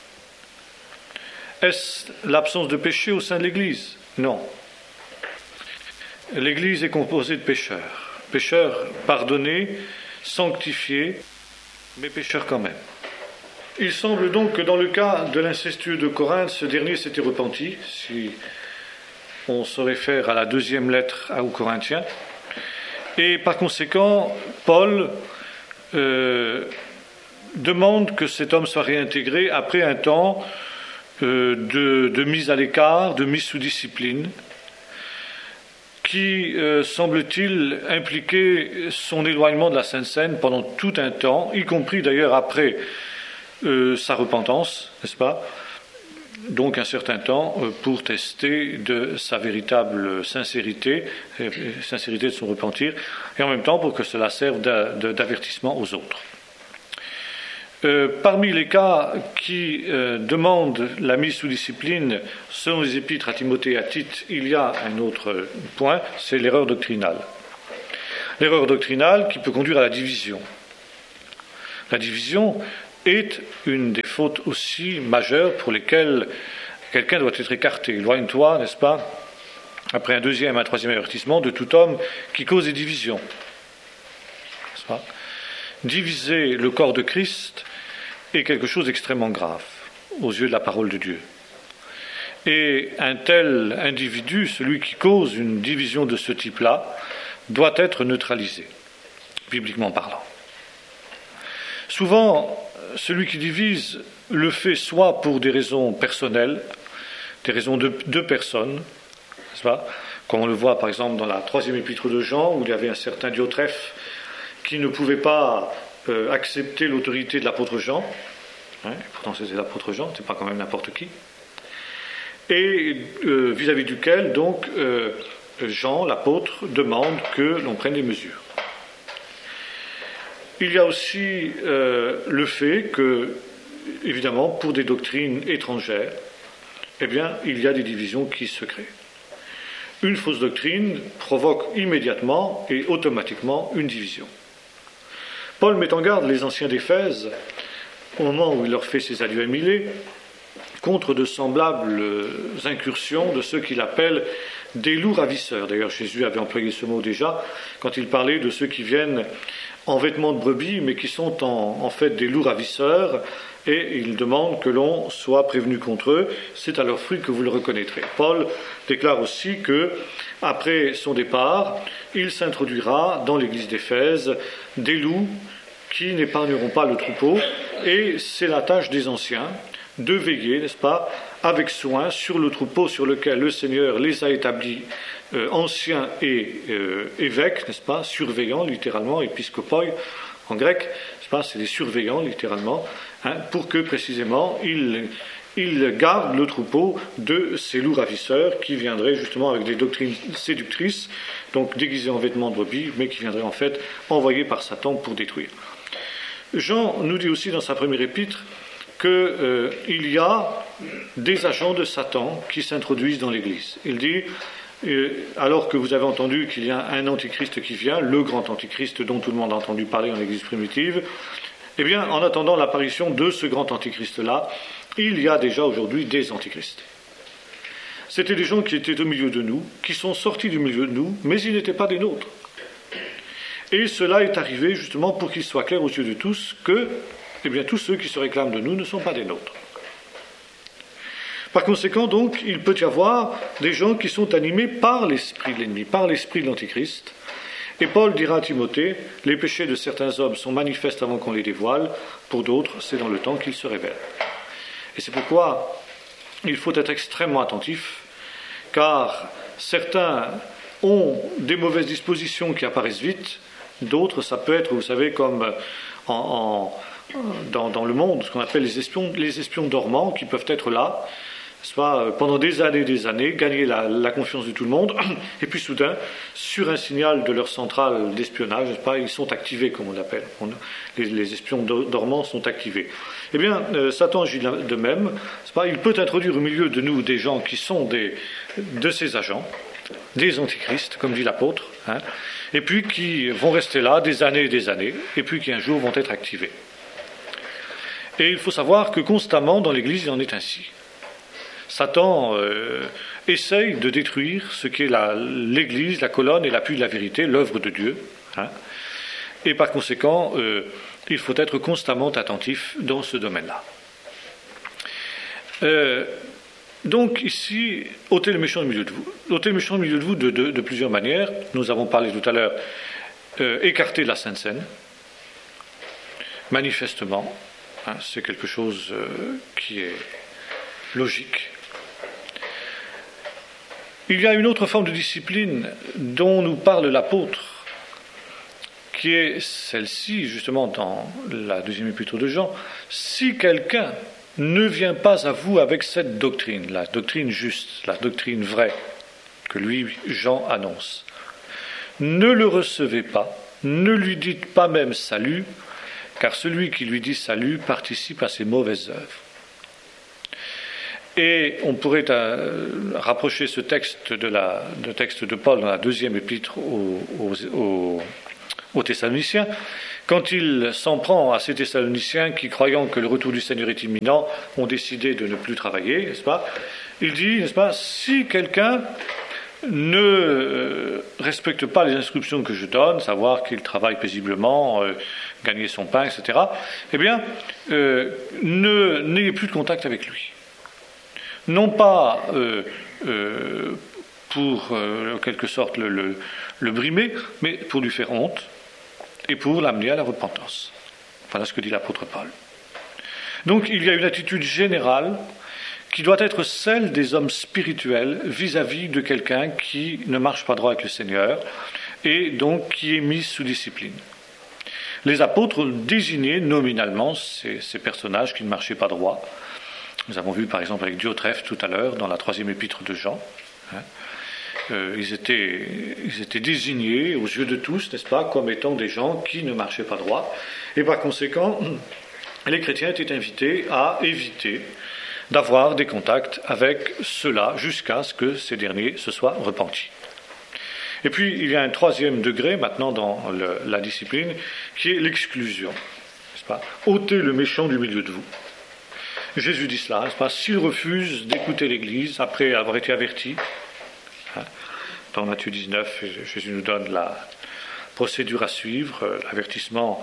Est-ce l'absence de péché au sein de l'Église? Non. L'Église est composée de pécheurs. Pécheurs pardonnés, sanctifiés, mais pécheurs quand même. Il semble donc que dans le cas de l'incestueux de Corinthe, ce dernier s'était repenti, si on se réfère à la deuxième lettre aux Corinthiens. Et par conséquent, Paul euh, demande que cet homme soit réintégré après un temps euh, de, de mise à l'écart, de mise sous discipline, qui, euh, semble-t-il, impliquait son éloignement de la Sainte Seine pendant tout un temps, y compris d'ailleurs après euh, sa repentance, n'est-ce pas ? Donc un certain temps euh, pour tester de sa véritable sincérité, euh, sincérité de son repentir, et en même temps pour que cela serve d'a, de, d'avertissement aux autres. Euh, parmi les cas qui euh, demandent la mise sous discipline, selon les épîtres à Timothée et à Tite, il y a un autre point, c'est l'erreur doctrinale. L'erreur doctrinale qui peut conduire à la division. La division est une des fautes aussi majeures pour lesquelles quelqu'un doit être écarté. Éloigne-toi, n'est-ce pas, après un deuxième, un troisième avertissement, de tout homme qui cause des divisions. N'est-ce pas ? Diviser le corps de Christ est quelque chose d'extrêmement grave aux yeux de la parole de Dieu. Et un tel individu, celui qui cause une division de ce type-là, doit être neutralisé, bibliquement parlant. Souvent, celui qui divise le fait soit pour des raisons personnelles, des raisons de deux personnes, n'est-ce pas ? Comme on le voit par exemple dans la troisième épître de Jean, où il y avait un certain Diotrephe qui ne pouvait pas euh, accepter l'autorité de l'apôtre Jean, hein, pourtant c'était l'apôtre Jean, c'est pas quand même n'importe qui, et euh, vis-à-vis duquel donc euh, Jean, l'apôtre, demande que l'on prenne des mesures. Il y a aussi euh, le fait que, évidemment, pour des doctrines étrangères, eh bien, il y a des divisions qui se créent. Une fausse doctrine provoque immédiatement et automatiquement une division. Paul met en garde les anciens d'Éphèse, au moment où il leur fait ses adieux à Milet, contre de semblables incursions de ceux qu'il appelle des loups ravisseurs. D'ailleurs, Jésus avait employé ce mot déjà quand il parlait de ceux qui viennent en vêtements de brebis, mais qui sont en, en fait des loups ravisseurs, et il demande que l'on soit prévenu contre eux. C'est à leurs fruits que vous le reconnaîtrez. Paul déclare aussi que, après son départ, il s'introduira dans l'église d'Éphèse des loups qui n'épargneront pas le troupeau, et c'est la tâche des anciens de veiller, n'est-ce pas, avec soin sur le troupeau sur lequel le Seigneur les a établis euh, anciens et euh, évêques, n'est-ce pas, surveillants littéralement, épiscopoi en grec, n'est-ce pas, c'est des surveillants littéralement, hein, pour que précisément ils, ils gardent le troupeau de ces loups ravisseurs qui viendraient justement avec des doctrines séductrices, donc déguisés en vêtements de brebis, mais qui viendraient en fait envoyés par Satan pour détruire. Jean nous dit aussi dans sa première épître qu'il euh, y a des agents de Satan qui s'introduisent dans l'Église. Il dit, euh, alors que vous avez entendu qu'il y a un antichrist qui vient, le grand antichrist dont tout le monde a entendu parler en Église primitive, eh bien, en attendant l'apparition de ce grand antichrist-là, il y a déjà aujourd'hui des antichrists. C'était des gens qui étaient au milieu de nous, qui sont sortis du milieu de nous, mais ils n'étaient pas des nôtres. Et cela est arrivé justement pour qu'il soit clair aux yeux de tous que eh bien, tous ceux qui se réclament de nous ne sont pas des nôtres. Par conséquent, donc, il peut y avoir des gens qui sont animés par l'esprit de l'ennemi, par l'esprit de l'Antichrist. Et Paul dira à Timothée, les péchés de certains hommes sont manifestes avant qu'on les dévoile, pour d'autres, c'est dans le temps qu'ils se révèlent. Et c'est pourquoi il faut être extrêmement attentif, car certains ont des mauvaises dispositions qui apparaissent vite, d'autres, ça peut être, vous savez, comme en... en Dans, dans le monde, ce qu'on appelle les espions, les espions dormants, qui peuvent être là, soit pendant des années et des années, gagner la, la confiance de tout le monde, et puis soudain, sur un signal de leur centrale d'espionnage, pas, ils sont activés, comme on l'appelle. On, les, les espions dormants sont activés. Eh bien, euh, Satan agit de même. Pas, il peut introduire au milieu de nous des gens qui sont des, de ses agents, des antichrists, comme dit l'apôtre, hein, et puis qui vont rester là des années et des années, et puis qui un jour vont être activés. Et il faut savoir que constamment dans l'Église, il en est ainsi. Satan euh, essaye de détruire ce qui est la, l'Église, la colonne et l'appui de la vérité, l'œuvre de Dieu. Hein. Et par conséquent, euh, il faut être constamment attentif dans ce domaine-là. Euh, donc ici, ôtez le méchant du milieu de vous. Ôtez le méchant du milieu de vous de, de, de plusieurs manières. Nous avons parlé tout à l'heure, euh, écarter la Sainte Seine, manifestement. Hein, c'est quelque chose euh, qui est logique. Il y a une autre forme de discipline dont nous parle l'apôtre, qui est celle-ci, justement, dans la deuxième épître de Jean. Si quelqu'un ne vient pas à vous avec cette doctrine, la doctrine juste, la doctrine vraie, que lui, Jean, annonce, ne le recevez pas, ne lui dites pas même salut, car celui qui lui dit salut participe à ses mauvaises œuvres. Et on pourrait euh, rapprocher ce texte de la, de texte de Paul dans la deuxième épître aux, aux, aux, aux Thessaloniciens, quand il s'en prend à ces Thessaloniciens qui, croyant que le retour du Seigneur est imminent, ont décidé de ne plus travailler, n'est-ce pas? Il dit, n'est-ce pas, si quelqu'un ne respecte pas les instructions que je donne, savoir qu'il travaille paisiblement, euh, gagner son pain, et cetera, eh bien, euh, ne, n'ayez plus de contact avec lui. Non pas euh, euh, pour, euh, en quelque sorte, le, le, le brimer, mais pour lui faire honte et pour l'amener à la repentance. Voilà ce que dit l'apôtre Paul. Donc, il y a une attitude générale qui doit être celle des hommes spirituels vis-à-vis de quelqu'un qui ne marche pas droit avec le Seigneur et donc qui est mis sous discipline. Les apôtres désignaient nominalement ces, ces personnages qui ne marchaient pas droit. Nous avons vu par exemple avec Diotrephe tout à l'heure dans la troisième épître de Jean. Hein. Euh, ils, étaient, ils étaient désignés aux yeux de tous, n'est-ce pas, comme étant des gens qui ne marchaient pas droit. Et par conséquent, les chrétiens étaient invités à éviter d'avoir des contacts avec ceux-là jusqu'à ce que ces derniers se soient repentis. Et puis, il y a un troisième degré maintenant dans le, la discipline, qui est l'exclusion. N'est-ce pas ? Ôtez le méchant du milieu de vous. Jésus dit cela, n'est-ce pas ? S'il refuse d'écouter l'Église après avoir été averti, hein, dans Matthieu dix-neuf, Jésus nous donne la procédure à suivre, euh, l'avertissement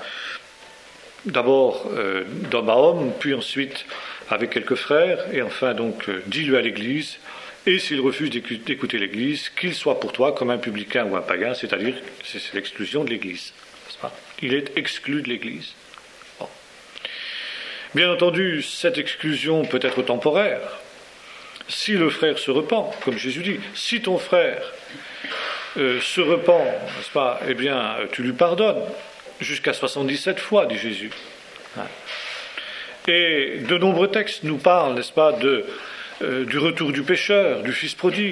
d'abord euh, d'homme à homme, puis ensuite avec quelques frères, et enfin donc euh, dis-le à l'Église, et s'il refuse d'écouter l'Église, qu'il soit pour toi comme un publicain ou un païen, c'est-à-dire c'est, c'est l'exclusion de l'Église. N'est-ce pas ? Il est exclu de l'Église. Bon. Bien entendu, cette exclusion peut être temporaire. Si le frère se repent, comme Jésus dit, si ton frère euh, se repent, n'est-ce pas, eh bien, tu lui pardonnes, jusqu'à soixante-dix-sept fois, dit Jésus. Hein. Et de nombreux textes nous parlent, n'est-ce pas, de, euh, du retour du pécheur, du fils prodigue.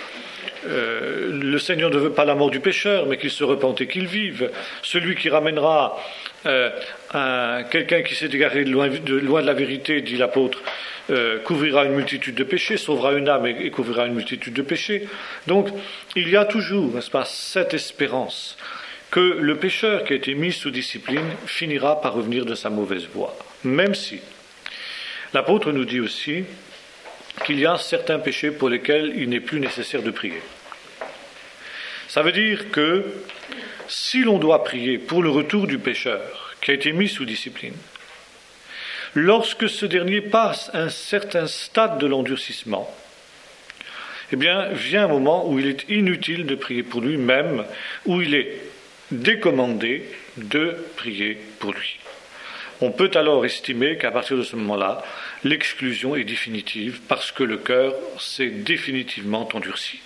Euh, le Seigneur ne veut pas la mort du pécheur, mais qu'il se repente et qu'il vive. Celui qui ramènera euh, un, quelqu'un qui s'est égaré de loin, de loin de la vérité, dit l'apôtre, euh, couvrira une multitude de péchés, sauvera une âme et, et couvrira une multitude de péchés. Donc, il y a toujours, n'est-ce pas, cette espérance que le pécheur qui a été mis sous discipline finira par revenir de sa mauvaise voie. Même si l'apôtre nous dit aussi qu'il y a certains péchés pour lesquels il n'est plus nécessaire de prier. Ça veut dire que si l'on doit prier pour le retour du pécheur qui a été mis sous discipline, lorsque ce dernier passe un certain stade de l'endurcissement, eh bien, vient un moment où il est inutile de prier pour lui, même où il est décommandé de prier pour lui. On peut alors estimer qu'à partir de ce moment-là, l'exclusion est définitive parce que le cœur s'est définitivement endurci.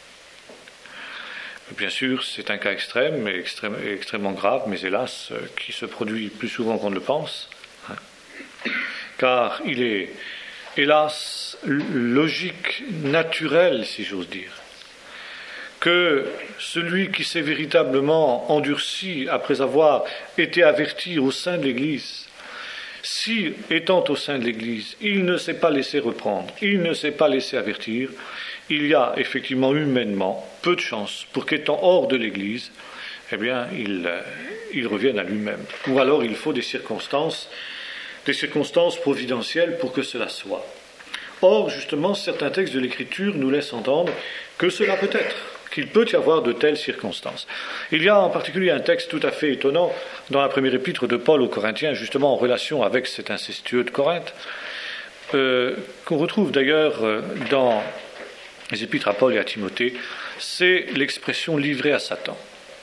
Bien sûr, c'est un cas extrême et extrême, extrêmement grave, mais hélas, qui se produit plus souvent qu'on ne le pense, hein, car il est, hélas, logique, naturel, si j'ose dire, que celui qui s'est véritablement endurci après avoir été averti au sein de l'Église, si, étant au sein de l'Église, il ne s'est pas laissé reprendre, il ne s'est pas laissé avertir, il y a effectivement humainement peu de chances pour qu'étant hors de l'Église, eh bien, il, il revienne à lui-même. Ou alors il faut des circonstances, des circonstances providentielles pour que cela soit. Or, justement, certains textes de l'Écriture nous laissent entendre que cela peut être, qu'il peut y avoir de telles circonstances. Il y a en particulier un texte tout à fait étonnant dans la première épître de Paul aux Corinthiens, justement en relation avec cet incestueux de Corinthe, euh, qu'on retrouve d'ailleurs euh, dans les épîtres à Paul et à Timothée, c'est l'expression « livrée à Satan ».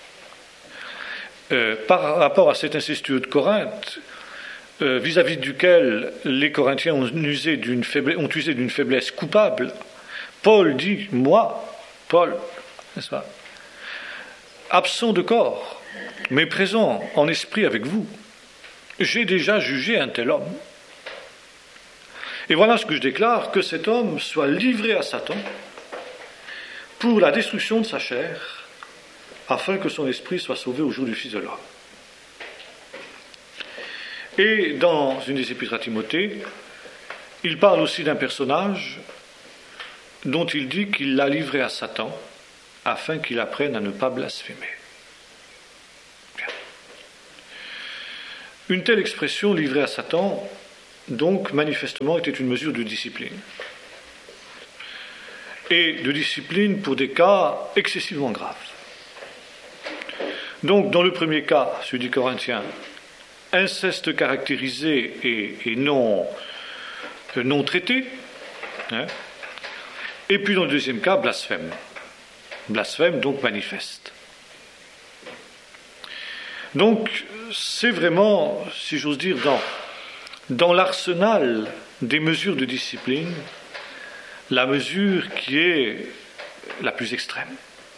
Euh, par rapport à cet incestueux de Corinthe, euh, vis-à-vis duquel les Corinthiens ont usé d'une faiblesse, ont usé d'une faiblesse coupable, Paul dit « moi, Paul », n'est-ce pas, absent de corps, mais présent en esprit avec vous, j'ai déjà jugé un tel homme. Et voilà ce que je déclare, que cet homme soit livré à Satan pour la destruction de sa chair, afin que son esprit soit sauvé au jour du Fils de l'homme. Et dans une des épîtres à Timothée, il parle aussi d'un personnage dont il dit qu'il l'a livré à Satan, afin qu'il apprenne à ne pas blasphémer. Bien. Une telle expression livrée à Satan, donc, manifestement, était une mesure de discipline. Et de discipline pour des cas excessivement graves. Donc, dans le premier cas, celui du Corinthien, inceste caractérisé et, et non, euh, non traité, hein. Et puis dans le deuxième cas, blasphème. Blasphème, donc manifeste. Donc, c'est vraiment, si j'ose dire, dans, dans l'arsenal des mesures de discipline, la mesure qui est la plus extrême.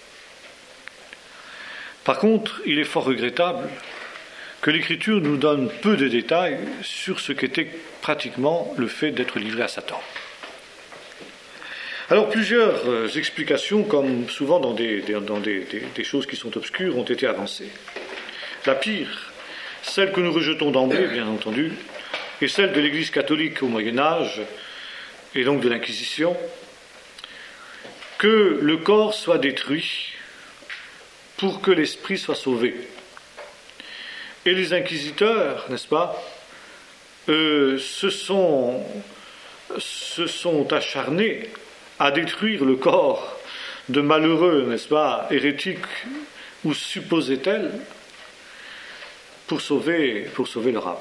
Par contre, il est fort regrettable que l'Écriture nous donne peu de détails sur ce qu'était pratiquement le fait d'être livré à Satan. Alors, plusieurs euh, explications, comme souvent dans, des, des, dans des, des, des choses qui sont obscures, ont été avancées. La pire, celle que nous rejetons d'emblée, bien entendu, est celle de l'Église catholique au Moyen-Âge, et donc de l'Inquisition, que le corps soit détruit pour que l'esprit soit sauvé. Et les inquisiteurs, n'est-ce pas, euh, se sont, se sont acharnés à détruire le corps de malheureux, n'est-ce pas, hérétiques ou supposés-elles, pour sauver, pour sauver leur âme.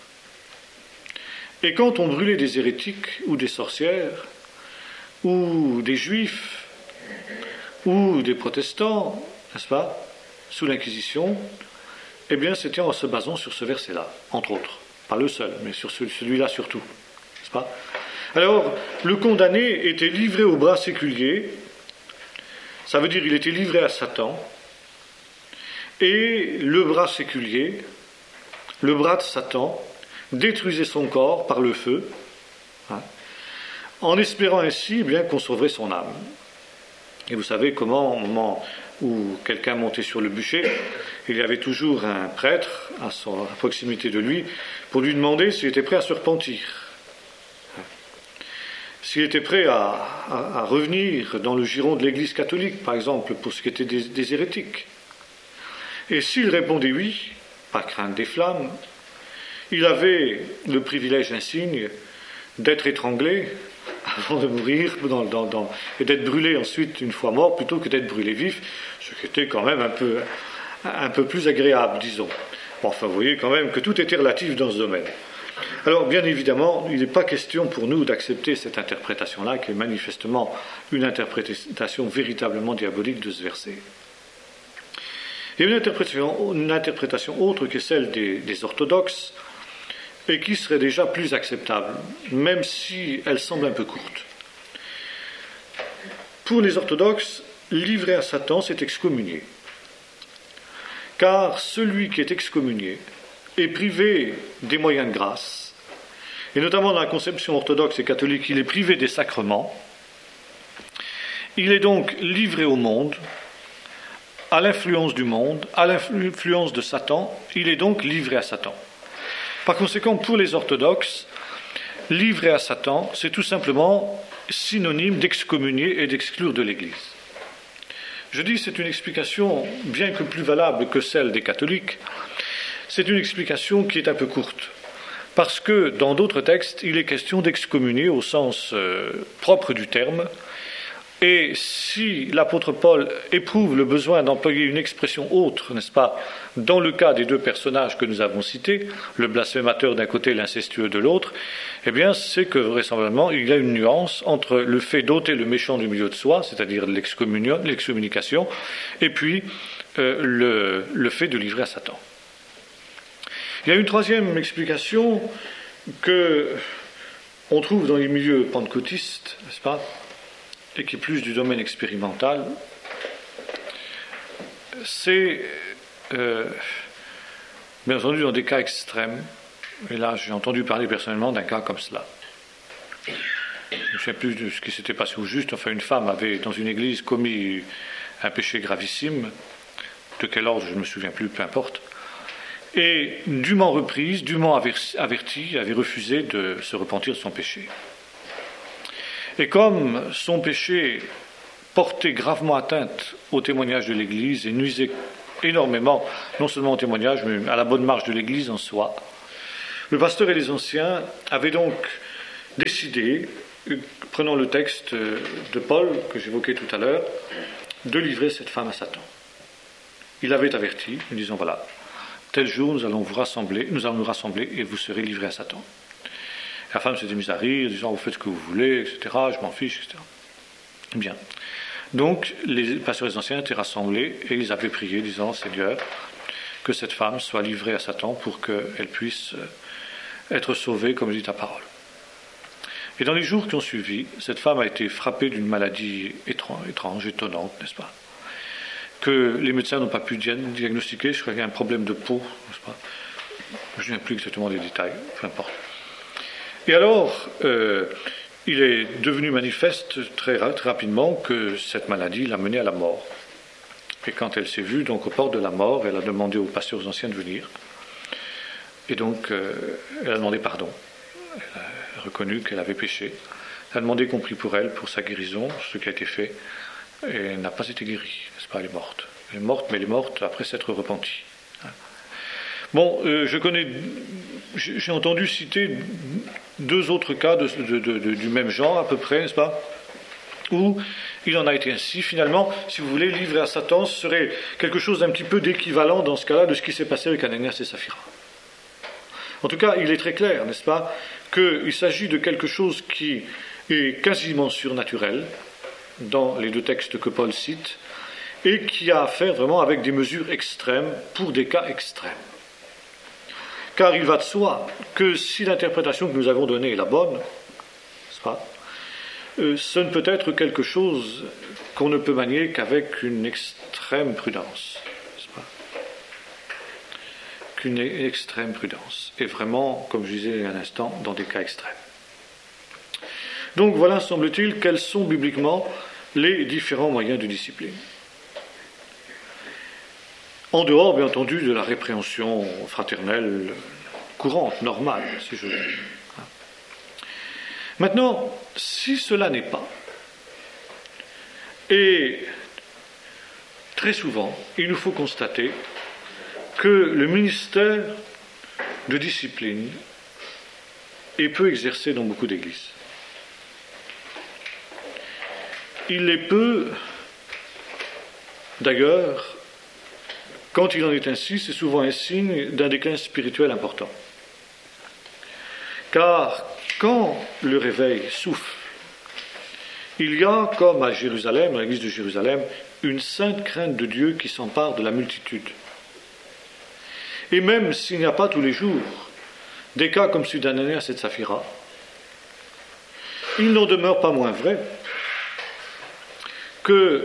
Et quand on brûlait des hérétiques ou des sorcières, ou des juifs, ou des protestants, n'est-ce pas, sous l'Inquisition, eh bien c'était en se basant sur ce verset-là, entre autres. Pas le seul, mais sur celui-là surtout, n'est-ce pas ? Alors, le condamné était livré au bras séculier, ça veut dire qu'il était livré à Satan, et le bras séculier, le bras de Satan, détruisait son corps par le feu, hein, en espérant ainsi eh bien qu'on sauverait son âme. Et vous savez comment, au moment où quelqu'un montait sur le bûcher, il y avait toujours un prêtre à, son, à proximité de lui pour lui demander s'il était prêt à se repentir. S'il était prêt à, à, à revenir dans le giron de l'Église catholique, par exemple, pour ce qui était des, des hérétiques. Et s'il répondait oui, pas crainte des flammes, il avait le privilège insigne d'être étranglé avant de mourir dans, dans, dans, et d'être brûlé ensuite une fois mort plutôt que d'être brûlé vif, ce qui était quand même un peu, un peu plus agréable, disons. Bon, enfin, vous voyez quand même que tout était relatif dans ce domaine. Alors, bien évidemment, il n'est pas question pour nous d'accepter cette interprétation-là, qui est manifestement une interprétation véritablement diabolique de ce verset. Il y a une interprétation, une interprétation autre que celle des, des orthodoxes, et qui serait déjà plus acceptable, même si elle semble un peu courte. Pour les orthodoxes, livré à Satan, c'est excommunié. Car celui qui est excommunié est privé des moyens de grâce, et notamment dans la conception orthodoxe et catholique, il est privé des sacrements. Il est donc livré au monde, à l'influence du monde, à l'influence de Satan, il est donc livré à Satan. Par conséquent, pour les orthodoxes, livré à Satan, c'est tout simplement synonyme d'excommunier et d'exclure de l'Église. Je dis c'est une explication bien que plus valable que celle des catholiques, c'est une explication qui est un peu courte, parce que dans d'autres textes, il est question d'excommunier au sens euh, propre du terme, et si l'apôtre Paul éprouve le besoin d'employer une expression autre, n'est-ce pas, dans le cas des deux personnages que nous avons cités, le blasphémateur d'un côté et l'incestueux de l'autre, eh bien c'est que vraisemblablement il y a une nuance entre le fait d'ôter le méchant du milieu de soi, c'est-à-dire l'excommunication, et puis euh, le, le fait de livrer à Satan. Il y a une troisième explication que on trouve dans les milieux pentecôtistes, n'est-ce pas, et qui est plus du domaine expérimental, c'est, euh, bien entendu, dans des cas extrêmes, et là j'ai entendu parler personnellement d'un cas comme cela. Je ne sais plus de ce qui s'était passé au juste, enfin une femme avait, dans une église, commis un péché gravissime, de quel ordre je ne me souviens plus, peu importe, et dûment reprise, dûment avertie, avait refusé de se repentir de son péché. Et comme son péché portait gravement atteinte au témoignage de l'Église et nuisait énormément, non seulement au témoignage, mais à la bonne marche de l'Église en soi, Le pasteur et les anciens avaient donc décidé, prenant le texte de Paul que j'évoquais tout à l'heure, de livrer cette femme à Satan. Il avait averti en disant voilà, tel jour nous allons vous rassembler, nous allons nous rassembler et vous serez livrés à Satan. La femme s'était mise à rire, disant vous faites ce que vous voulez, et cetera. Je m'en fiche, et cetera. Bien. Donc les pasteurs et les anciens étaient rassemblés et ils avaient prié, disant Seigneur, que cette femme soit livrée à Satan pour qu'elle puisse être sauvée comme dit ta parole. Et dans les jours qui ont suivi, cette femme a été frappée d'une maladie étrange, étrange étonnante, n'est-ce pas, que les médecins n'ont pas pu diagnostiquer. Je crois qu'il y a un problème de peau, n'est-ce pas. Je ne me souviens plus exactement des détails, peu importe. Et alors, euh, il est devenu manifeste très, très rapidement que cette maladie l'a menée à la mort. Et quand elle s'est vue donc au port de la mort, elle a demandé aux pasteurs aux anciens de venir. Et donc, euh, elle a demandé pardon. Elle a reconnu qu'elle avait péché. Elle a demandé qu'on prie pour elle, pour sa guérison, ce qui a été fait. Et elle n'a pas été guérie, n'est-ce pas, elle est morte. Elle est morte, mais elle est morte après s'être repentie. Bon, euh, je connais, j'ai entendu citer deux autres cas de, de, de, de, du même genre, à peu près, n'est-ce pas, où il en a été ainsi. Finalement, si vous voulez, livré à Satan, ce serait quelque chose d'un petit peu d'équivalent dans ce cas-là de ce qui s'est passé avec Ananias et Saphira. En tout cas, il est très clair, n'est-ce pas, qu'il s'agit de quelque chose qui est quasiment surnaturel dans les deux textes que Paul cite et qui a à faire vraiment avec des mesures extrêmes pour des cas extrêmes. Car il va de soi que si l'interprétation que nous avons donnée est la bonne, n'est-ce pas, euh, ce ne peut être quelque chose qu'on ne peut manier qu'avec une extrême prudence, n'est-ce pas, qu'une extrême prudence, et vraiment, comme je disais il y a un instant, dans des cas extrêmes. Donc voilà, semble-t-il, quels sont bibliquement les différents moyens de discipline. En dehors, bien entendu, de la répréhension fraternelle courante, normale, si je veux dire. Maintenant, si cela n'est pas, et très souvent, il nous faut constater que le ministère de discipline est peu exercé dans beaucoup d'églises. Il est peu, d'ailleurs, quand il en est ainsi, c'est souvent un signe d'un déclin spirituel important. Car quand le réveil souffle, il y a, comme à Jérusalem, dans l'église de Jérusalem, une sainte crainte de Dieu qui s'empare de la multitude. Et même s'il n'y a pas tous les jours des cas comme celui d'Ananias et de Saphira, il n'en demeure pas moins vrai qu'il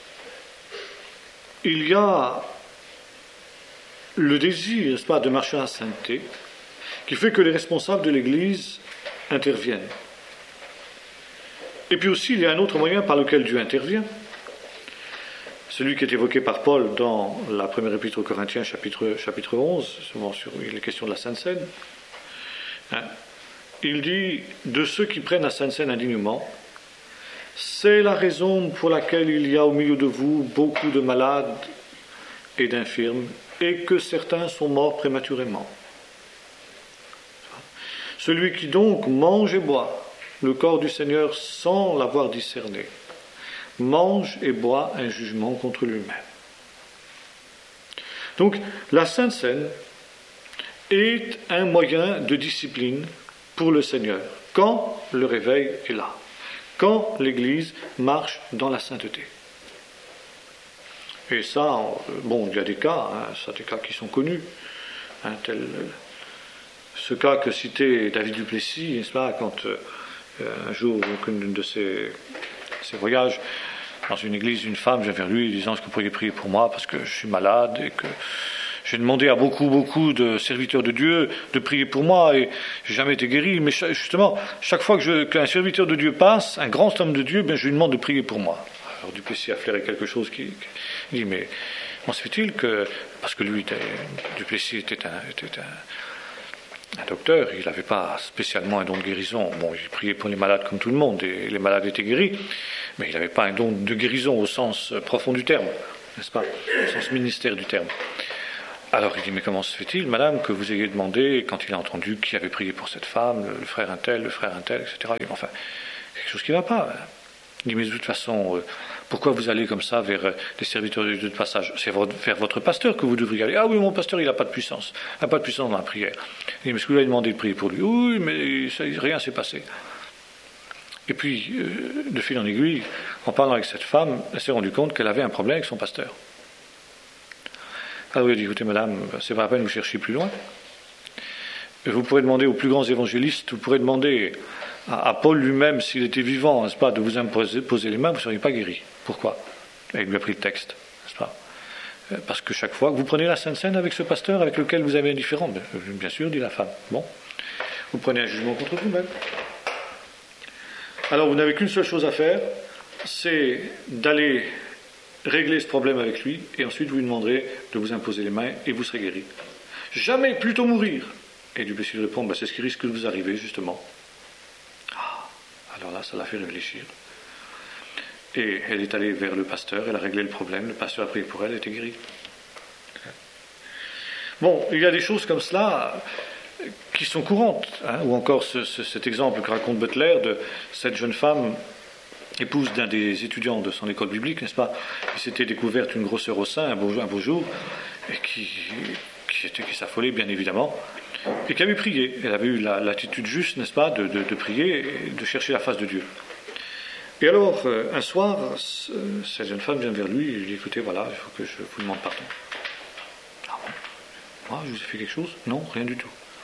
y a le désir, n'est-ce pas, de marcher à la sainteté, qui fait que les responsables de l'Église interviennent. Et puis aussi, il y a un autre moyen par lequel Dieu intervient, celui qui est évoqué par Paul dans la première épître aux Corinthiens, chapitre, chapitre onze, souvent sur les questions de la Sainte Seine. Hein, il dit, de ceux qui prennent la Sainte Seine indignement, c'est la raison pour laquelle il y a au milieu de vous beaucoup de malades et d'infirmes, et que certains sont morts prématurément. Celui qui donc mange et boit le corps du Seigneur sans l'avoir discerné, mange et boit un jugement contre lui-même. Donc, la Sainte Seine est un moyen de discipline pour le Seigneur, quand le réveil est là, quand l'Église marche dans la sainteté. Et ça, bon, il y a des cas, hein, ça, des cas qui sont connus, hein, tel ce cas que citait David Duplessis, n'est-ce pas, quand euh, un jour, aucun de ses, ses voyages, dans une église, une femme vient vers lui disant « Est-ce que vous pourriez prier pour moi parce que je suis malade et que j'ai demandé à beaucoup, beaucoup de serviteurs de Dieu de prier pour moi et j'ai jamais été guéri. Mais justement, chaque fois que je, qu'un serviteur de Dieu passe, un grand homme de Dieu, ben, je lui demande de prier pour moi. » Alors Duplessis a flairé quelque chose qui, qui il dit « Mais comment se fait-il que... » Parce que lui, était, Duplessis était un... Était un Un docteur, il n'avait pas spécialement un don de guérison. Bon, il priait pour les malades comme tout le monde, et les malades étaient guéris, mais il n'avait pas un don de guérison au sens profond du terme, n'est-ce pas, au sens ministère du terme. Alors il dit, mais comment se fait-il, madame, que vous ayez demandé, quand il a entendu qui avait prié pour cette femme, le, le frère un tel, le frère un tel, et cetera. Il dit, enfin, quelque chose qui ne va pas. Il dit, mais de toute façon, euh, pourquoi vous allez comme ça vers euh, les serviteurs de Dieu de passage? C'est vers votre pasteur que vous devriez aller. Ah oui, mon pasteur, il n'a pas de puissance. Il n'a pas de puissance dans la prière. Il dit, mais est-ce que vous lui avez demandé de prier pour lui? Oui, mais ça, rien ne s'est passé. Et puis, euh, de fil en aiguille, en parlant avec cette femme, elle s'est rendue compte qu'elle avait un problème avec son pasteur. Alors il a dit, écoutez madame, c'est pas la peine que vous cherchiez plus loin. Vous pourrez demander aux plus grands évangélistes, vous pourrez demander à, à Paul lui-même, s'il était vivant, n'est-ce pas, de vous imposer poser les mains, vous ne seriez pas guéri. Pourquoi? Et il lui a pris le texte, n'est-ce pas? Parce que chaque fois que vous prenez la Sainte Seine avec ce pasteur avec lequel vous avez un différend, bien sûr, dit la femme, bon, vous prenez un jugement contre vous-même. Alors vous n'avez qu'une seule chose à faire, c'est d'aller régler ce problème avec lui, et ensuite vous lui demanderez de vous imposer les mains, et vous serez guéri. Jamais, plutôt mourir. Et Duplessis lui répond, bah, c'est ce qui risque de vous arriver, justement. Ah, alors là, ça l'a fait réfléchir. Et elle est allée vers le pasteur, elle a réglé le problème, le pasteur a prié pour elle, elle était guérie. Bon, il y a des choses comme cela qui sont courantes, hein, ou encore ce, ce, cet exemple que raconte Butler de cette jeune femme épouse d'un des étudiants de son école biblique, n'est-ce pas, qui s'était découverte une grosseur au sein un beau, un beau jour, et qui, qui, était, qui s'affolait bien évidemment, et qui avait prié. Elle avait eu la, l'attitude juste, n'est-ce pas, de, de, de prier et de chercher la face de Dieu. Et alors, euh, un soir, ce, cette jeune femme vient vers lui et lui dit, écoutez, voilà, il faut que je vous demande pardon. Ah bon? Moi, je vous ai fait quelque chose? Non, rien du tout.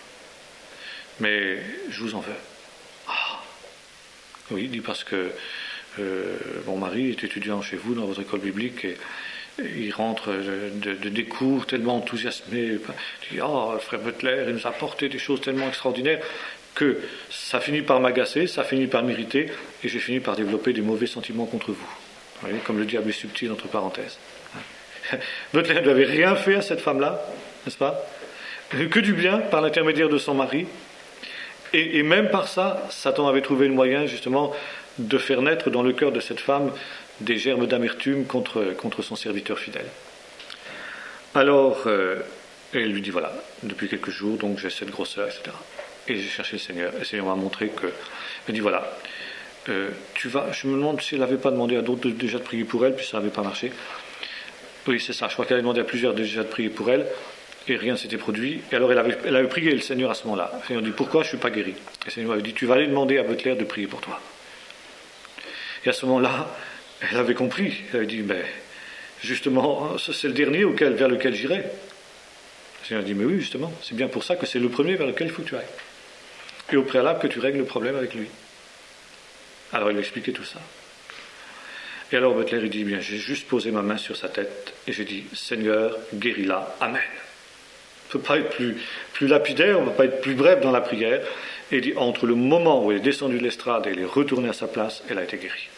Mais je vous en veux. Ah. Oui, il dit parce que Euh, mon mari est étudiant chez vous dans votre école biblique et, et il rentre de, de, de des cours tellement enthousiasmé. Il dit, oh, le frère Butler, il nous a apporté des choses tellement extraordinaires que ça finit par m'agacer, ça finit par m'irriter et j'ai fini par développer des mauvais sentiments contre vous. Vous voyez, comme le diable est subtil, entre parenthèses. Butler ne lui avait rien fait à cette femme-là, n'est-ce pas? Que du bien par l'intermédiaire de son mari. Et, et même par ça, Satan avait trouvé le moyen, justement, de faire naître dans le cœur de cette femme des germes d'amertume contre, contre son serviteur fidèle. Alors, euh, elle lui dit, voilà, depuis quelques jours, donc j'ai cette grosseur, et cetera. Et j'ai cherché le Seigneur, et le Seigneur m'a montré que... Elle dit, voilà, euh, tu vas... Je me demande si elle n'avait pas demandé à d'autres de, déjà de prier pour elle, puis ça n'avait pas marché. Oui, c'est ça, je crois qu'elle avait demandé à plusieurs déjà de prier pour elle, et rien ne s'était produit. Et alors elle avait, elle avait prié le Seigneur à ce moment-là. Le Seigneur dit, pourquoi je ne suis pas guéri? Et le Seigneur avait dit, tu vas aller demander à Butler de prier pour toi. Et à ce moment-là, elle avait compris. Elle avait dit, ben, justement, c'est le dernier auquel, vers lequel j'irai. Le Seigneur a dit, mais oui, justement, c'est bien pour ça que c'est le premier vers lequel il faut que tu ailles. Et au préalable que tu règles le problème avec lui. Alors il lui a expliqué tout ça. Et alors Butler, il dit, bien, j'ai juste posé ma main sur sa tête et j'ai dit, Seigneur, guéris-la, Amen. On ne peut pas être plus, plus lapidaire, on ne peut pas être plus bref dans la prière. Et il dit, entre le moment où elle est descendue de l'estrade et elle est retournée à sa place, elle a été guérie.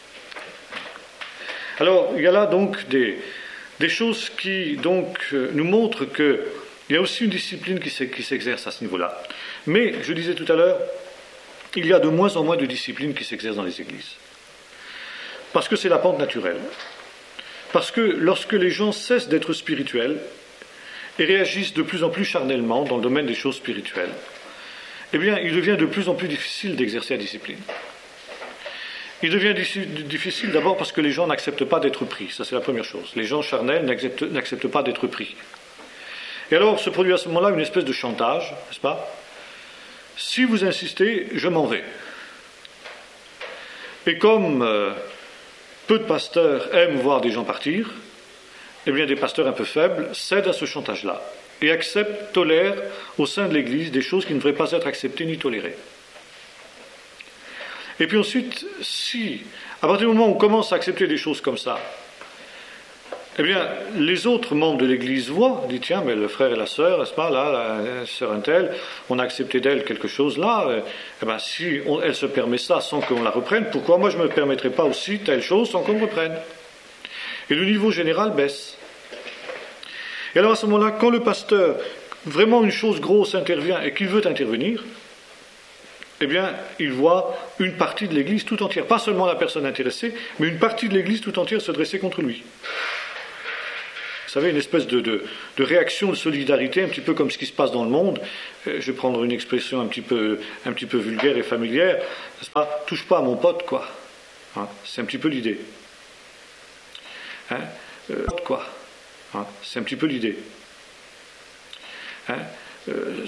Alors, il y a là donc des, des choses qui donc euh, nous montrent qu'il y a aussi une discipline qui, qui s'exerce à ce niveau-là. Mais, je disais tout à l'heure, il y a de moins en moins de disciplines qui s'exercent dans les églises. Parce que c'est la pente naturelle. Parce que lorsque les gens cessent d'être spirituels et réagissent de plus en plus charnellement dans le domaine des choses spirituelles, eh bien, il devient de plus en plus difficile d'exercer la discipline. Il devient difficile d'abord parce que les gens n'acceptent pas d'être pris. Ça, c'est la première chose. Les gens charnels n'acceptent, n'acceptent pas d'être pris. Et alors, se produit à ce moment-là une espèce de chantage, n'est-ce pas? Si vous insistez, je m'en vais. Et comme euh, peu de pasteurs aiment voir des gens partir, eh bien, des pasteurs un peu faibles cèdent à ce chantage-là et acceptent, tolèrent au sein de l'Église des choses qui ne devraient pas être acceptées ni tolérées. Et puis ensuite, si, à partir du moment où on commence à accepter des choses comme ça, eh bien, les autres membres de l'Église voient, disent, tiens, mais le frère et la sœur, n'est-ce pas, là, la sœur un tel, on a accepté d'elle quelque chose là, eh bien, si on, elle se permet ça sans qu'on la reprenne, pourquoi moi je ne me permettrai pas aussi telle chose sans qu'on me reprenne? Et le niveau général baisse. Et alors à ce moment-là, quand le pasteur, vraiment une chose grosse intervient et qu'il veut intervenir, eh bien, il voit une partie de l'Église tout entière, pas seulement la personne intéressée, mais une partie de l'Église tout entière se dresser contre lui. Vous savez, une espèce de, de, de réaction de solidarité, un petit peu comme ce qui se passe dans le monde. Je vais prendre une expression un petit peu, un petit peu vulgaire et familière, n'est-ce pas? Touche pas à mon pote, quoi. Hein, c'est un petit peu l'idée. Hein, euh, quoi. Hein, c'est un petit peu l'idée. Hein, euh,